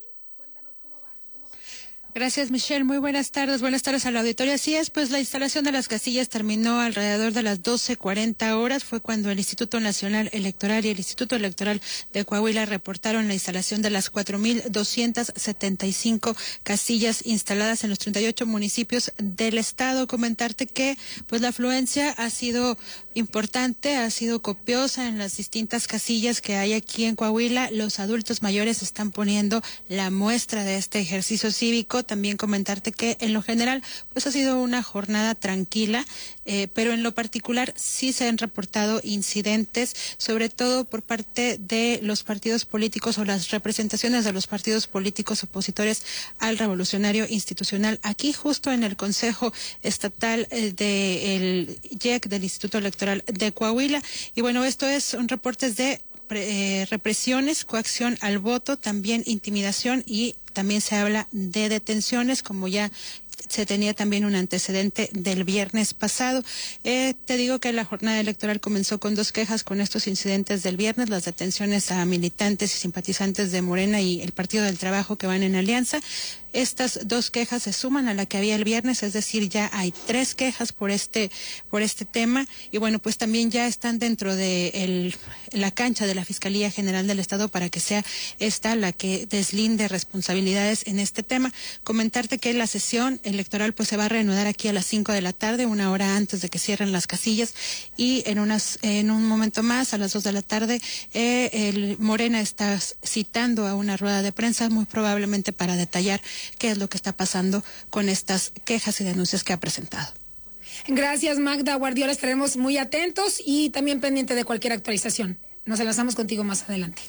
[SPEAKER 8] Gracias, Michelle. Muy buenas tardes. Buenas tardes al auditorio. Así es, pues la instalación de las casillas terminó alrededor de las doce cuarenta horas. Fue cuando el Instituto Nacional Electoral y el Instituto Electoral de Coahuila reportaron la instalación de las cuatro mil doscientas setenta y cinco casillas instaladas en los treinta y ocho municipios del estado. Comentarte que pues la afluencia ha sido importante, ha sido copiosa en las distintas casillas que hay aquí en Coahuila. Los adultos mayores están poniendo la muestra de este ejercicio cívico. También comentarte que en lo general pues ha sido una jornada tranquila, eh, pero en lo particular sí se han reportado incidentes, sobre todo por parte de los partidos políticos o las representaciones de los partidos políticos opositores al revolucionario institucional. Aquí justo en el Consejo Estatal eh, del I E C, del Instituto Electoral de Coahuila. Y bueno, esto es, son reportes de eh, represiones, coacción al voto, también intimidación y también se habla de detenciones, como ya se tenía también un antecedente del viernes pasado. Eh, te digo que la jornada electoral comenzó con dos quejas con estos incidentes del viernes, las detenciones a militantes y simpatizantes de Morena y el Partido del Trabajo que van en alianza. Estas dos quejas se suman a la que había el viernes, es decir, ya hay tres quejas por este, por este tema. Y bueno, pues también ya están dentro de el, la cancha de la Fiscalía General del Estado para que sea esta la que deslinde responsabilidades en este tema. Comentarte que la sesión electoral pues se va a reanudar aquí a las cinco de la tarde, una hora antes de que cierren las casillas, y en unas, en un momento más, a las dos de la tarde, eh, el Morena está citando a una rueda de prensa, muy probablemente para detallar qué es lo que está pasando con estas quejas y denuncias que ha presentado.
[SPEAKER 4] Gracias, Magda Guardiola. Estaremos muy atentos y también pendiente de cualquier actualización. Nos enlazamos contigo más adelante.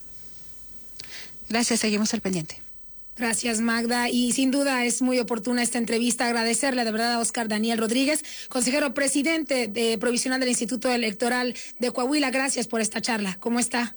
[SPEAKER 8] Gracias, seguimos al pendiente.
[SPEAKER 4] Gracias, Magda. Y sin duda es muy oportuna esta entrevista. Agradecerle de verdad a Óscar Daniel Rodríguez, consejero presidente de provisional del Instituto Electoral de Coahuila. Gracias por esta charla. ¿Cómo está?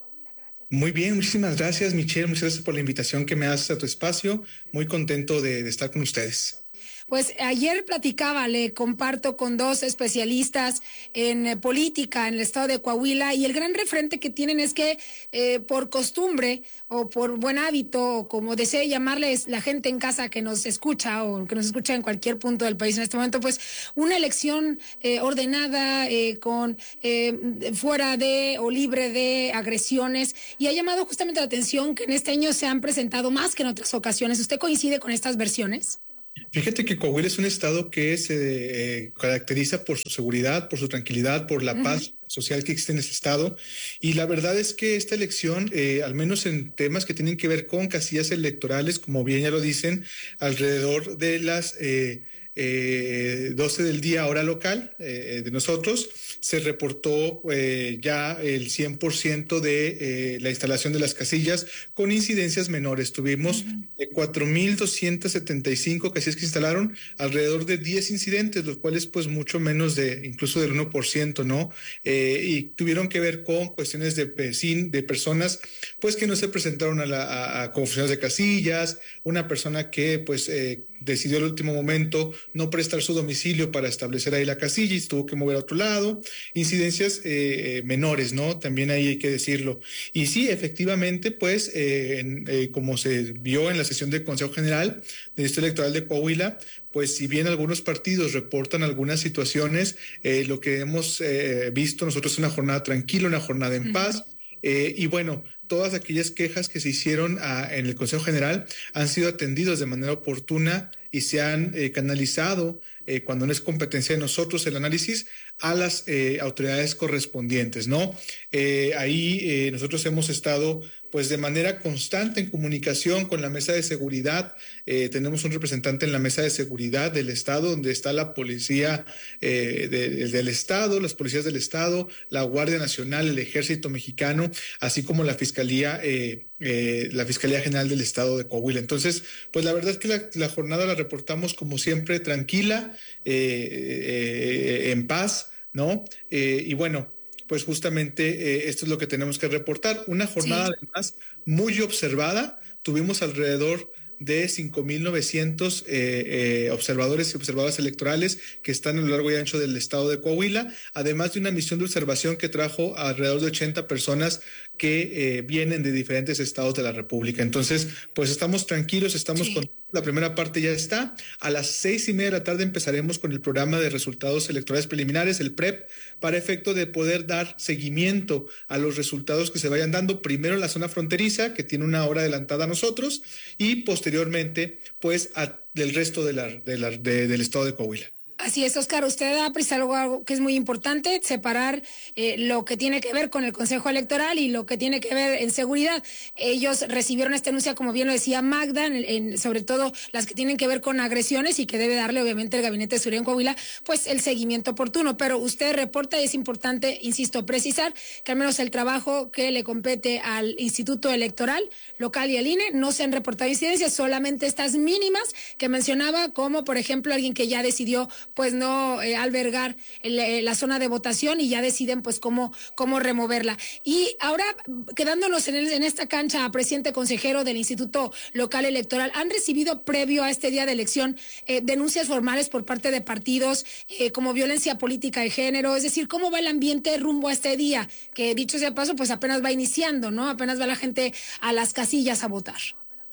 [SPEAKER 7] Muy bien, muchísimas gracias, Michelle. Muchas gracias por la invitación que me haces a tu espacio. Muy contento de, de estar con ustedes.
[SPEAKER 4] Pues ayer platicaba, le comparto con dos especialistas en eh, política en el estado de Coahuila, y el gran referente que tienen es que eh, por costumbre o por buen hábito, o como desee llamarles la gente en casa que nos escucha o que nos escucha en cualquier punto del país en este momento, pues una elección eh, ordenada, eh, con eh, fuera de o libre de agresiones, y ha llamado justamente la atención que en este año se han presentado más que en otras ocasiones. ¿Usted coincide con estas versiones?
[SPEAKER 7] Fíjate que Coahuila es un estado que se eh, caracteriza por su seguridad, por su tranquilidad, por la uh-huh. paz social que existe en ese estado. Y la verdad es que esta elección, eh, al menos en temas que tienen que ver con casillas electorales, como bien ya lo dicen, alrededor de las eh, eh, doce del día hora local eh, de nosotros, se reportó eh, ya el cien por ciento de eh, la instalación de las casillas con incidencias menores. Tuvimos uh-huh. eh, cuatro mil doscientas setenta y cinco casillas que se instalaron, alrededor de diez incidentes, los cuales pues mucho menos de incluso del uno por ciento, ¿no? Eh, y tuvieron que ver con cuestiones de, de personas pues que no se presentaron a, la, a, a confusiones de casillas, una persona que pues eh, decidió al último momento no prestar su domicilio para establecer ahí la casilla y tuvo que mover a otro lado, incidencias eh, menores, ¿no? También ahí hay que decirlo. Y sí, efectivamente, pues, eh, en, eh, como se vio en la sesión del Consejo General del Distrito Electoral de Coahuila, pues si bien algunos partidos reportan algunas situaciones, eh, lo que hemos eh, visto nosotros es una jornada tranquila, una jornada en uh-huh. paz. Eh, y bueno, todas aquellas quejas que se hicieron a, en el Consejo General han sido atendidas de manera oportuna y se han eh, canalizado, eh, cuando no es competencia de nosotros el análisis, a las eh, autoridades correspondientes, ¿no? Eh, ahí eh, nosotros hemos estado pues de manera constante en comunicación con la mesa de seguridad. Eh, tenemos un representante en la mesa de seguridad del Estado, donde está la policía eh, de, del Estado, las policías del Estado, la Guardia Nacional, el Ejército Mexicano, así como la Fiscalía, eh, eh, la Fiscalía General del Estado de Coahuila. Entonces, pues la verdad es que la, la jornada la reportamos como siempre tranquila, eh, eh, en paz, ¿no? Eh, y bueno, pues justamente eh, esto es lo que tenemos que reportar. Una jornada sí. además muy observada. Tuvimos alrededor de cinco mil novecientos eh, eh, observadores y observadoras electorales que están a lo largo y ancho del estado de Coahuila, además de una misión de observación que trajo a alrededor de ochenta personas que eh, vienen de diferentes estados de la República. Entonces, pues estamos tranquilos, estamos sí. con... La primera parte ya está. A las seis y media de la tarde empezaremos con el programa de resultados electorales preliminares, el P R E P, para efecto de poder dar seguimiento a los resultados que se vayan dando, primero en la zona fronteriza, que tiene una hora adelantada a nosotros, y posteriormente, pues, a, del resto de la, de la, de, del estado de Coahuila.
[SPEAKER 4] Así es, Óscar, usted ha precisado algo que es muy importante, separar eh, lo que tiene que ver con el Consejo Electoral y lo que tiene que ver en seguridad. Ellos recibieron esta denuncia, como bien lo decía Magda, en, en, sobre todo las que tienen que ver con agresiones, y que debe darle obviamente el Gabinete de Seguridad en Coahuila, pues el seguimiento oportuno. Pero usted reporta, y es importante, insisto, precisar que al menos el trabajo que le compete al Instituto Electoral local y al I N E no se han reportado incidencias, solamente estas mínimas que mencionaba, como por ejemplo alguien que ya decidió pues no eh, albergar el, eh, la zona de votación, y ya deciden pues cómo, cómo removerla. Y ahora, quedándonos en, el, en esta cancha, presidente consejero del Instituto Local Electoral, ¿han recibido previo a este día de elección eh, denuncias formales por parte de partidos eh, como violencia política de género? Es decir, ¿cómo va el ambiente rumbo a este día? Que dicho sea paso, pues apenas va iniciando, ¿no? Apenas va la gente a las casillas a votar.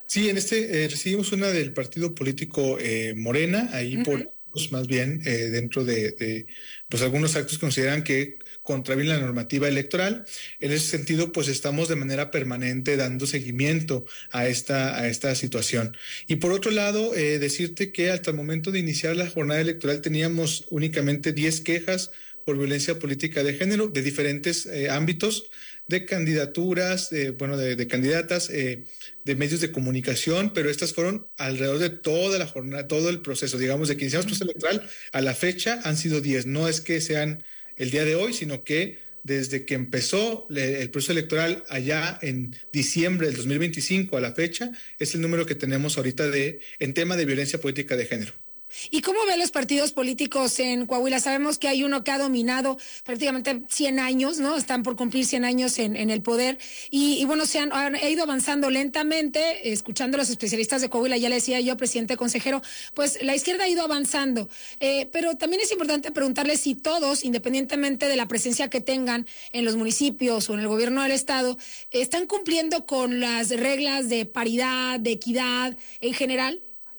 [SPEAKER 7] Sí, en este eh, recibimos una del partido político eh, Morena, ahí uh-huh. por más bien eh, dentro de, de pues algunos actos que consideran que contraviene la normativa electoral. En ese sentido, pues estamos de manera permanente dando seguimiento a esta, a esta situación. Y por otro lado, eh, decirte que hasta el momento de iniciar la jornada electoral teníamos únicamente diez quejas por violencia política de género de diferentes eh, ámbitos, de candidaturas, de, bueno, de, de candidatas, eh, de medios de comunicación, pero estas fueron alrededor de toda la jornada, todo el proceso, digamos, de que iniciamos el proceso electoral a la fecha han sido diez. No es que sean el día de hoy, sino que desde que empezó el proceso electoral allá en diciembre del dos mil veinticinco a la fecha, es el número que tenemos ahorita de en tema de violencia política de género.
[SPEAKER 4] ¿Y cómo ven los partidos políticos en Coahuila? Sabemos que hay uno que ha dominado prácticamente cien años, ¿no? Están por cumplir cien años en, en el poder y, y bueno, se han, han ido avanzando lentamente, escuchando a los especialistas de Coahuila, ya le decía yo, presidente consejero, pues la izquierda ha ido avanzando, eh, pero también es importante preguntarle si todos, independientemente de la presencia que tengan en los municipios o en el gobierno del estado, están cumpliendo con las reglas de paridad, de equidad en general.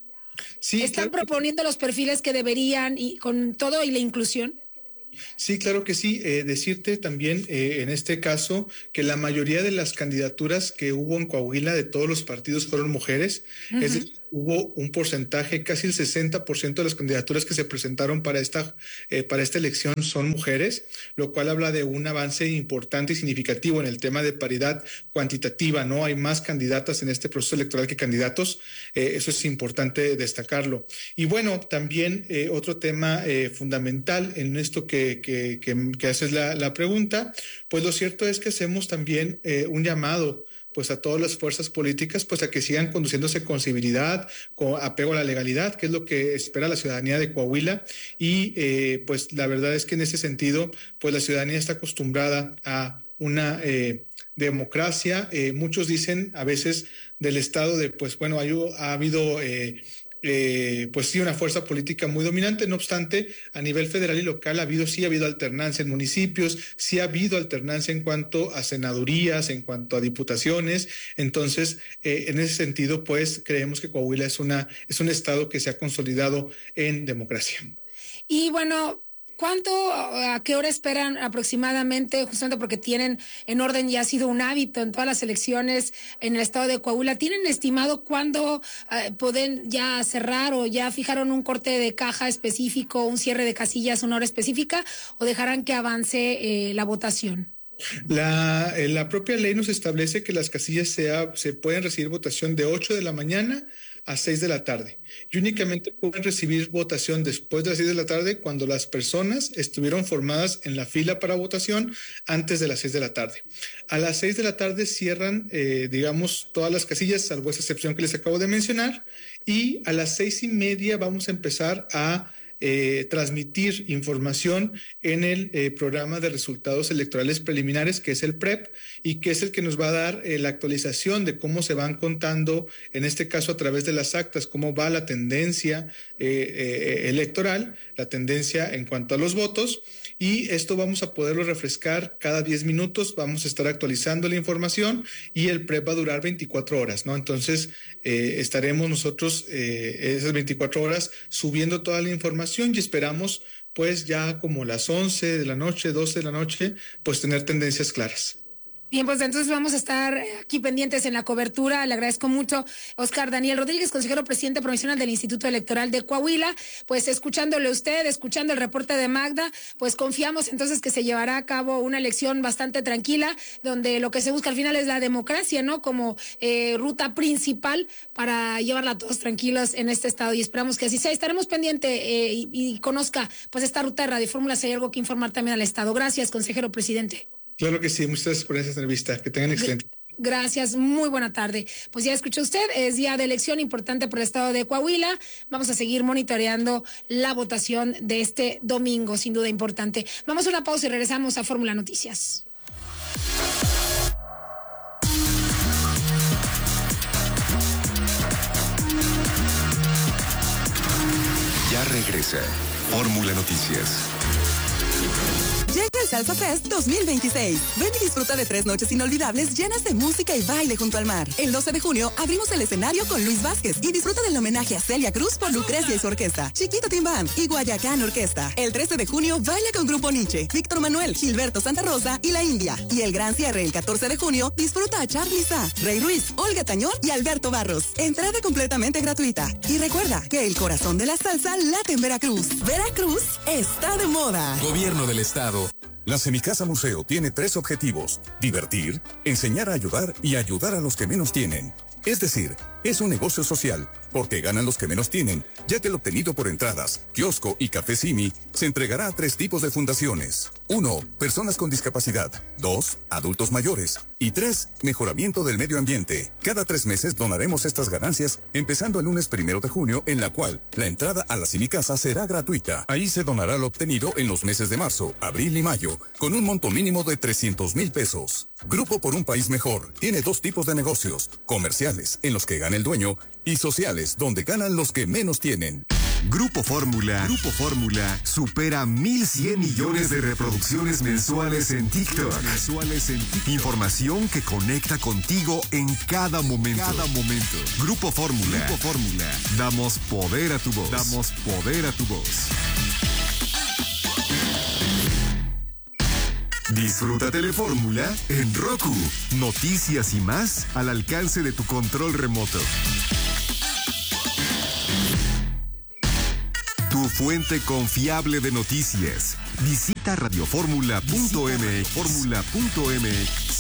[SPEAKER 4] Sí, ¿Están claro. proponiendo los perfiles que deberían y con todo y la inclusión?
[SPEAKER 7] Sí, claro que sí. Eh, decirte también eh, en este caso que la mayoría de las candidaturas que hubo en Coahuila de todos los partidos fueron mujeres. Uh-huh. Es decir, hubo un porcentaje, casi el sesenta por ciento de las candidaturas que se presentaron para esta, eh, para esta elección son mujeres, lo cual habla de un avance importante y significativo en el tema de paridad cuantitativa, ¿no? Hay más candidatas en este proceso electoral que candidatos, eh, eso es importante destacarlo. Y bueno, también eh, otro tema eh, fundamental en esto que, que, que, que haces la, la pregunta, pues lo cierto es que hacemos también eh, un llamado pues a todas las fuerzas políticas, pues a que sigan conduciéndose con civilidad, con apego a la legalidad, que es lo que espera la ciudadanía de Coahuila. Y eh, pues la verdad es que en ese sentido, pues la ciudadanía está acostumbrada a una eh, democracia. Eh, muchos dicen a veces del estado de, pues bueno, hay, ha habido... Eh, Eh, pues sí, una fuerza política muy dominante. No obstante, a nivel federal y local ha habido, sí ha habido alternancia en municipios, sí ha habido alternancia en cuanto a senadurías, en cuanto a diputaciones. Entonces, eh, en ese sentido, pues creemos que Coahuila es una, es un estado que se ha consolidado en democracia.
[SPEAKER 4] Y bueno, ¿cuánto, a qué hora esperan aproximadamente, justamente porque tienen en orden y ha sido un hábito en todas las elecciones en el estado de Coahuila, ¿tienen estimado cuándo eh, pueden ya cerrar o ya fijaron un corte de caja específico, un cierre de casillas, una hora específica, o dejarán que avance eh, la votación?
[SPEAKER 7] La, eh, la propia ley nos establece que las casillas sea, se pueden recibir votación de ocho de la mañana a seis de la tarde. Y únicamente pueden recibir votación después de las seis de la tarde cuando las personas estuvieron formadas en la fila para votación antes de las seis de la tarde. A las seis de la tarde cierran, eh, digamos, todas las casillas, salvo esa excepción que les acabo de mencionar, y a las seis y media vamos a empezar a Eh, transmitir información en el eh, programa de resultados electorales preliminares, que es el P R E P, y que es el que nos va a dar eh, la actualización de cómo se van contando, en este caso a través de las actas, cómo va la tendencia eh, eh, electoral, la tendencia en cuanto a los votos, y esto vamos a poderlo refrescar cada diez minutos, vamos a estar actualizando la información y el P R E P va a durar veinticuatro horas, ¿no? Entonces eh, estaremos nosotros eh, esas veinticuatro horas subiendo toda la información y esperamos pues ya como las once de la noche, doce de la noche, pues tener tendencias claras.
[SPEAKER 4] Bien, pues entonces vamos a estar aquí pendientes en la cobertura. Le agradezco mucho, Oscar Daniel Rodríguez, consejero presidente provincial del Instituto Electoral de Coahuila. Pues escuchándole a usted, escuchando el reporte de Magda, pues confiamos entonces que se llevará a cabo una elección bastante tranquila, donde lo que se busca al final es la democracia, ¿no? Como eh, ruta principal para llevarla a todos tranquilos en este estado, y esperamos que así sea. Estaremos pendientes eh, y, y conozca pues esta ruta de Radio Fórmula, si hay algo que informar también al estado. Gracias, consejero presidente.
[SPEAKER 7] Claro que sí, muchas gracias por esta entrevista. Que tengan excelente.
[SPEAKER 4] Gracias, muy buena tarde. Pues ya escuchó usted, es día de elección importante por el estado de Coahuila. Vamos a seguir monitoreando la votación de este domingo, sin duda importante. Vamos a una pausa y regresamos a Fórmula Noticias.
[SPEAKER 2] Ya regresa Fórmula Noticias.
[SPEAKER 3] Llega el Salsa Fest dos mil veintiséis. Ven y disfruta de tres noches inolvidables llenas de música y baile junto al mar. El doce de junio abrimos el escenario con Luis Vázquez y disfruta del homenaje a Celia Cruz por Lucrecia y su orquesta, Chiquito Team Band y Guayacán Orquesta. El trece de junio baila con Grupo Nietzsche, Víctor Manuel, Gilberto Santa Rosa y La India. Y el gran cierre el catorce de junio disfruta a Charly Sa, Rey Ruiz, Olga Tañón y Alberto Barros. Entrada completamente gratuita. Y recuerda que el corazón de la salsa late en Veracruz. Veracruz está de moda.
[SPEAKER 9] Gobierno del Estado. La Semicasa Museo tiene tres objetivos: divertir, enseñar a ayudar y ayudar a los que menos tienen. Es decir, es un negocio social, porque ganan los que menos tienen, ya que el obtenido por entradas, kiosco y café Simi se entregará a tres tipos de fundaciones. Uno, personas con discapacidad. Dos, adultos mayores. Y tres, mejoramiento del medio ambiente. Cada tres meses donaremos estas ganancias, empezando el lunes primero de junio, en la cual la entrada a la Semicasa será gratuita. Ahí se donará lo obtenido en los meses de marzo, abril y mayo, con un monto mínimo de trescientos mil pesos. Grupo por un País Mejor tiene dos tipos de negocios: comerciales, en los que gana el dueño, y sociales, donde ganan los que menos tienen.
[SPEAKER 2] Grupo Fórmula, Grupo Fórmula supera mil cien millones de reproducciones mensuales en TikTok. Mensuales en TikTok. Información que conecta contigo en cada momento. Cada momento. Grupo Fórmula. Grupo Fórmula. Damos poder a tu voz. Damos poder a tu voz. Disfruta Telefórmula en Roku. Noticias y más al alcance de tu control remoto. Tu fuente confiable de noticias. Visita radioformula punto m x. Fórmula punto m x.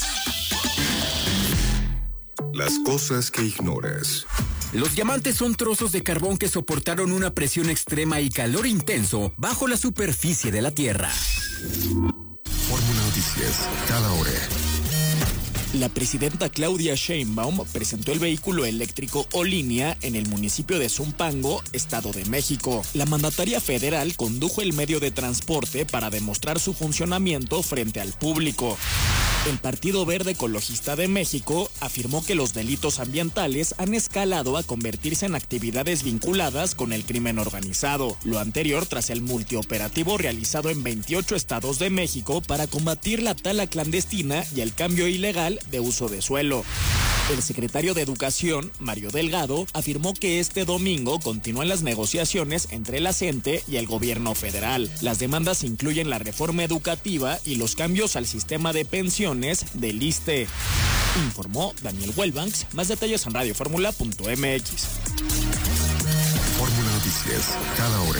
[SPEAKER 2] Las cosas que ignoras.
[SPEAKER 10] Los diamantes son trozos de carbón que soportaron una presión extrema y calor intenso bajo la superficie de la Tierra.
[SPEAKER 2] Fórmula Noticias, cada hora.
[SPEAKER 11] La presidenta Claudia Sheinbaum presentó el vehículo eléctrico O-Línea en el municipio de Zumpango, Estado de México. La mandataria federal condujo el medio de transporte para demostrar su funcionamiento frente al público. El Partido Verde Ecologista de México afirmó que los delitos ambientales han escalado a convertirse en actividades vinculadas con el crimen organizado. Lo anterior tras el multioperativo realizado en veintiocho estados de México para combatir la tala clandestina y el cambio ilegal de uso de suelo. El secretario de Educación, Mario Delgado, afirmó que este domingo continúan las negociaciones entre la C E N T E y el gobierno federal. Las demandas incluyen la reforma educativa y los cambios al sistema de pensiones del I S S S T E. Informó Daniel Welbanks. Más detalles en radioformula punto m x.
[SPEAKER 2] Fórmula Noticias, cada hora.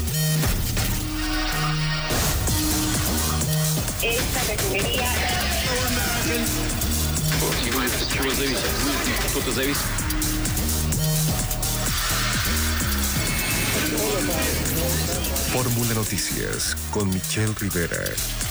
[SPEAKER 5] Esta refinería...
[SPEAKER 2] Fórmula Noticias con Michelle Rivera.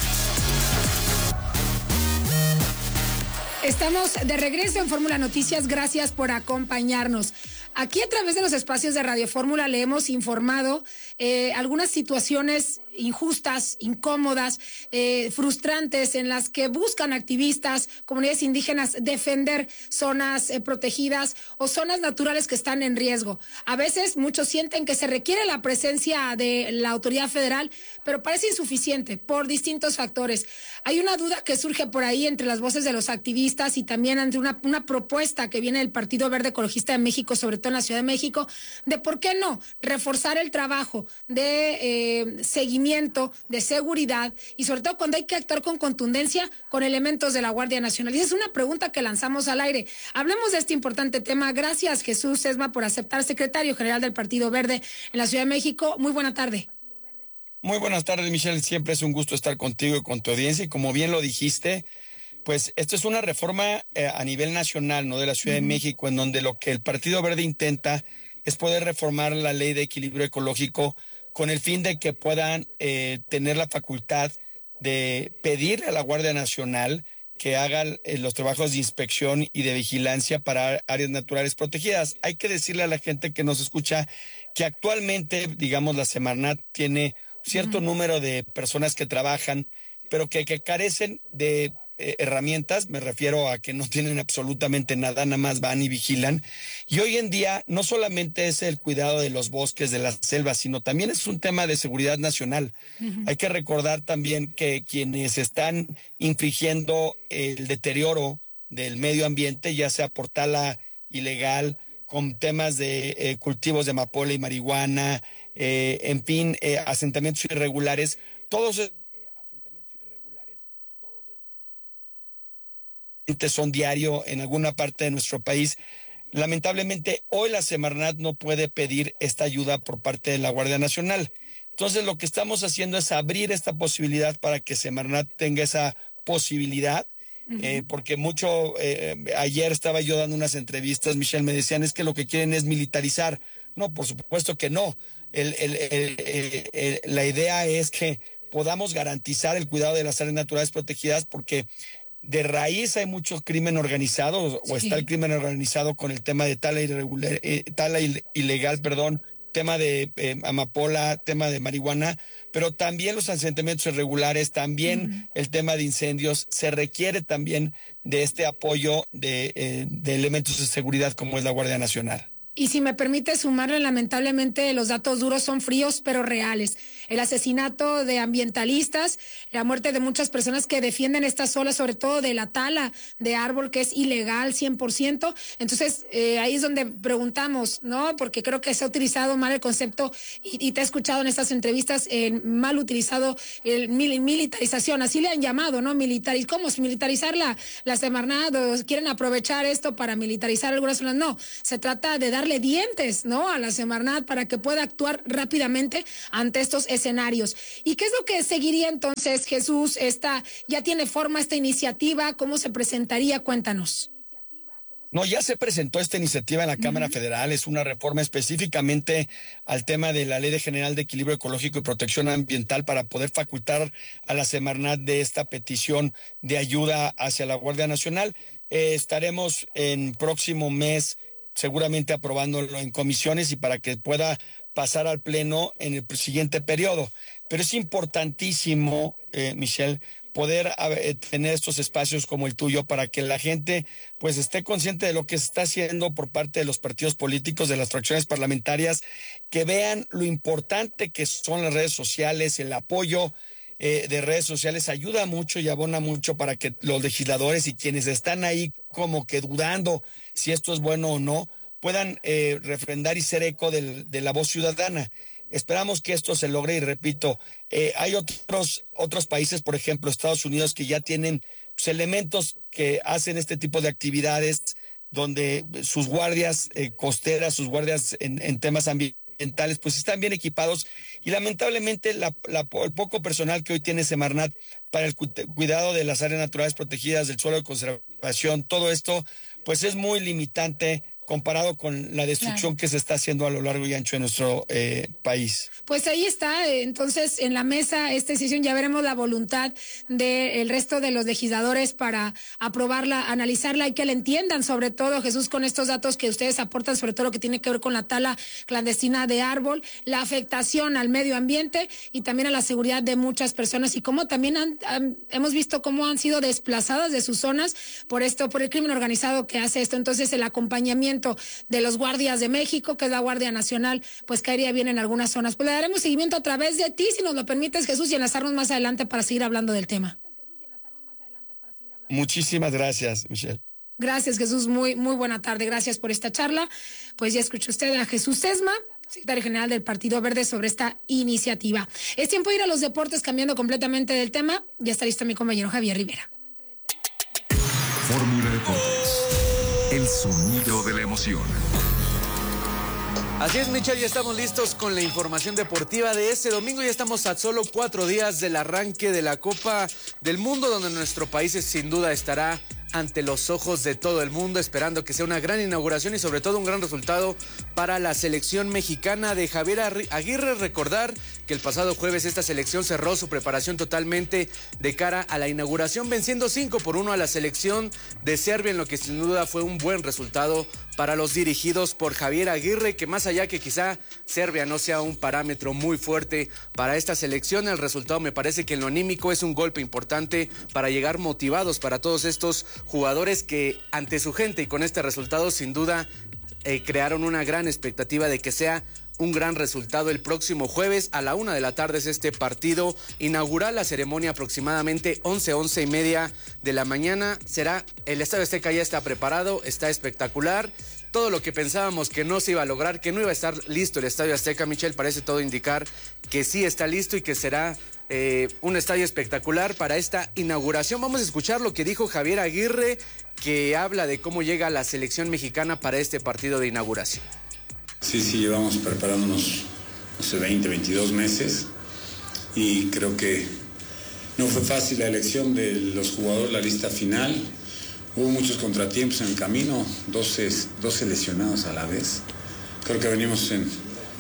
[SPEAKER 4] Estamos de regreso en Fórmula Noticias. Gracias por acompañarnos. Aquí a través de los espacios de Radio Fórmula le hemos informado eh, algunas situaciones injustas, incómodas, eh, frustrantes en las que buscan activistas, comunidades indígenas defender zonas eh, protegidas o zonas naturales que están en riesgo. A veces muchos sienten que se requiere la presencia de la autoridad federal, pero parece insuficiente por distintos factores. Hay una duda que surge por ahí entre las voces de los activistas y también ante una, una propuesta que viene del Partido Verde Ecologista de México, sobre todo en la Ciudad de México, de por qué no reforzar el trabajo de eh, seguimiento, de seguridad y sobre todo cuando hay que actuar con contundencia con elementos de la Guardia Nacional. Y esa es una pregunta que lanzamos al aire. Hablemos de este importante tema. Gracias, Jesús Sesma, por aceptar, secretario general del Partido Verde en la Ciudad de México. Muy buena tarde.
[SPEAKER 12] Muy buenas tardes, Michelle. Siempre es un gusto estar contigo y con tu audiencia. Y como bien lo dijiste, pues esto es una reforma eh, a nivel nacional, ¿no? De la Ciudad uh-huh. de México, en donde lo que el Partido Verde intenta es poder reformar la ley de equilibrio ecológico con el fin de que puedan eh, tener la facultad de pedirle a la Guardia Nacional que haga eh, los trabajos de inspección y de vigilancia para áreas naturales protegidas. Hay que decirle a la gente que nos escucha que actualmente, digamos, la Semarnat tiene cierto uh-huh. número de personas que trabajan, pero que, que carecen de eh, herramientas, me refiero a que no tienen absolutamente nada, nada más van y vigilan. Y hoy en día no solamente es el cuidado de los bosques, de las selvas, sino también es un tema de seguridad nacional. Uh-huh. Hay que recordar también que quienes están infringiendo el deterioro del medio ambiente, ya sea por tala ilegal, con temas de eh, cultivos de amapola y marihuana, eh, en fin, eh, asentamientos irregulares, todos eh, asentamientos irregulares, todos son diario en alguna parte de nuestro país. Lamentablemente, hoy la Semarnat no puede pedir esta ayuda por parte de la Guardia Nacional. Entonces, lo que estamos haciendo es abrir esta posibilidad para que Semarnat tenga esa posibilidad. Eh, porque mucho, eh, ayer estaba yo dando unas entrevistas, Michelle, me decían, es que lo que quieren es militarizar. No, por supuesto que no. El, el, el, el, el, la idea es que podamos garantizar el cuidado de las áreas naturales protegidas, porque de raíz hay mucho crimen organizado, sí. o está el crimen organizado con el tema de tala, irregular, eh, tala il, ilegal, perdón, tema de eh, amapola, tema de marihuana, pero también los asentamientos irregulares, también uh-huh. el tema de incendios. Se requiere también de este apoyo de, eh, de elementos de seguridad como es la Guardia Nacional.
[SPEAKER 4] Y si me permite sumarle, lamentablemente los datos duros son fríos pero reales. El asesinato de ambientalistas, la muerte de muchas personas que defienden estas olas, sobre todo de la tala de árbol, que es ilegal cien por ciento. Entonces, eh, ahí es donde preguntamos, ¿no? Porque creo que se ha utilizado mal el concepto y, y te he escuchado en estas entrevistas, eh, mal utilizado el mil, militarización, así le han llamado, ¿no? Militariz, ¿cómo es militarizar la, la Semarnat? ¿O quieren aprovechar esto para militarizar algunas zonas? No, se trata de dar dientes, ¿no? A la Semarnat para que pueda actuar rápidamente ante estos escenarios. ¿Y qué es lo que seguiría entonces, Jesús? Esta, ¿ya tiene forma esta iniciativa? ¿Cómo se presentaría? Cuéntanos.
[SPEAKER 12] No, ya se presentó esta iniciativa en la Cámara uh-huh. Federal, es una reforma específicamente al tema de la Ley General de Equilibrio Ecológico y Protección Ambiental para poder facultar a la Semarnat de esta petición de ayuda hacia la Guardia Nacional. Eh, estaremos en próximo mes seguramente aprobándolo en comisiones y para que pueda pasar al Pleno en el siguiente periodo. Pero es importantísimo, eh, Michelle, poder eh, tener estos espacios como el tuyo para que la gente pues esté consciente de lo que se está haciendo por parte de los partidos políticos, de las fracciones parlamentarias, que vean lo importante que son las redes sociales, el apoyo eh, de redes sociales ayuda mucho y abona mucho para que los legisladores y quienes están ahí como que dudando si esto es bueno o no, puedan eh, refrendar y ser eco del, de la voz ciudadana. Esperamos que esto se logre y repito, eh, hay otros, otros países, por ejemplo, Estados Unidos, que ya tienen pues, elementos que hacen este tipo de actividades donde sus guardias eh, costeras, sus guardias en, en temas ambientales, pues están bien equipados y lamentablemente la, la, el poco personal que hoy tiene Semarnat para el cu- cuidado de las áreas naturales protegidas, del suelo de conservación, todo esto, pues es muy limitante comparado con la destrucción claro. que se está haciendo a lo largo y ancho de nuestro eh, país.
[SPEAKER 4] Pues ahí está, entonces en la mesa esta decisión ya veremos la voluntad del resto de los legisladores para aprobarla, analizarla y que la entiendan, sobre todo, Jesús, con estos datos que ustedes aportan, sobre todo lo que tiene que ver con la tala clandestina de árbol, la afectación al medio ambiente y también a la seguridad de muchas personas y cómo también han, han, hemos visto cómo han sido desplazadas de sus zonas por esto, por el crimen organizado que hace esto. Entonces el acompañamiento de los guardias de México, que es la Guardia Nacional, pues caería bien en algunas zonas. Pues le daremos seguimiento a través de ti, si nos lo permites, Jesús, y enlazarnos más adelante para seguir hablando del tema.
[SPEAKER 12] Muchísimas gracias, Michelle.
[SPEAKER 4] Gracias, Jesús. Muy, muy buena tarde. Gracias por esta charla. Pues ya escuchó usted a Jesús Sesma, secretario general del Partido Verde, sobre esta iniciativa. Es tiempo de ir a los deportes, cambiando completamente del tema. Ya está listo mi compañero Javier Rivera.
[SPEAKER 2] Fórmula Deportes. El sonido de la emoción.
[SPEAKER 6] Así es, Michelle, ya estamos listos con la información deportiva de este domingo. Ya estamos a solo cuatro días del arranque de la Copa del Mundo, donde nuestro país sin duda estará ante los ojos de todo el mundo, esperando que sea una gran inauguración y sobre todo un gran resultado para la selección mexicana de Javier Aguirre. Recordar que el pasado jueves esta selección cerró su preparación totalmente de cara a la inauguración, venciendo cinco por uno a la selección de Serbia, en lo que sin duda fue un buen resultado para los dirigidos por Javier Aguirre, que más allá que quizá Serbia no sea un parámetro muy fuerte para esta selección, el resultado me parece que en lo anímico es un golpe importante para llegar motivados para todos estos jugadores que ante su gente y con este resultado sin duda eh, crearon una gran expectativa de que sea un gran resultado el próximo jueves a la una de la tarde. Es este partido inaugural, la ceremonia aproximadamente once, once y media de la mañana. Será, el Estadio Azteca ya está preparado, está espectacular. Todo lo que pensábamos que no se iba a lograr, que no iba a estar listo el Estadio Azteca, Michelle, parece todo indicar que sí está listo y que será eh, un estadio espectacular para esta inauguración. Vamos a escuchar lo que dijo Javier Aguirre, que habla de cómo llega la selección mexicana para este partido de inauguración.
[SPEAKER 1] Sí, sí, llevamos preparándonos, no sé, veinte, veintidós meses y creo que no fue fácil la elección de los jugadores, la lista final. Hubo muchos contratiempos en el camino, doce, doce lesionados a la vez. Creo que venimos en,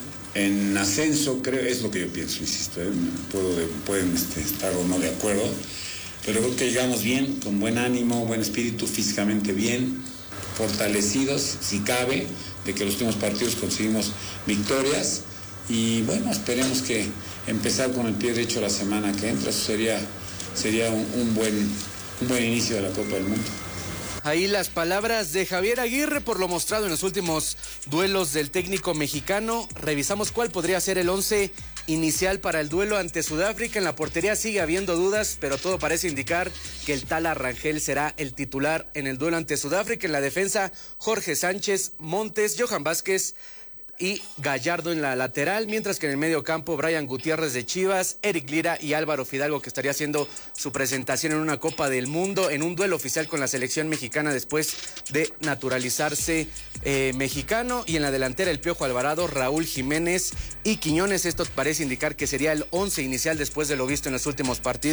[SPEAKER 1] en ascenso, creo, es lo que yo pienso, insisto, ¿eh? Puedo, pueden este, estar o no de acuerdo, pero creo que llegamos bien, con buen ánimo, buen espíritu, físicamente bien, fortalecidos, si cabe, de que los últimos partidos conseguimos victorias y bueno, esperemos que empezar con el pie derecho la semana que entra, eso sería, sería un, un, buen, un buen inicio de la Copa del Mundo.
[SPEAKER 6] Ahí las palabras de Javier Aguirre por lo mostrado en los últimos duelos del técnico mexicano. Revisamos cuál podría ser el once inicial para el duelo ante Sudáfrica. En la portería sigue habiendo dudas, pero todo parece indicar que el Tala Rangel será el titular en el duelo ante Sudáfrica. En la defensa, Jorge Sánchez, Montes, Johan Vázquez y Gallardo en la lateral, mientras que en el medio campo Brian Gutiérrez de Chivas, Eric Lira y Álvaro Fidalgo, que estaría haciendo su presentación en una Copa del Mundo, en un duelo oficial con la selección mexicana después de naturalizarse eh, mexicano. Y en la delantera el Piojo Alvarado, Raúl Jiménez y Quiñones. Esto parece indicar que sería el once inicial después de lo visto en los últimos partidos.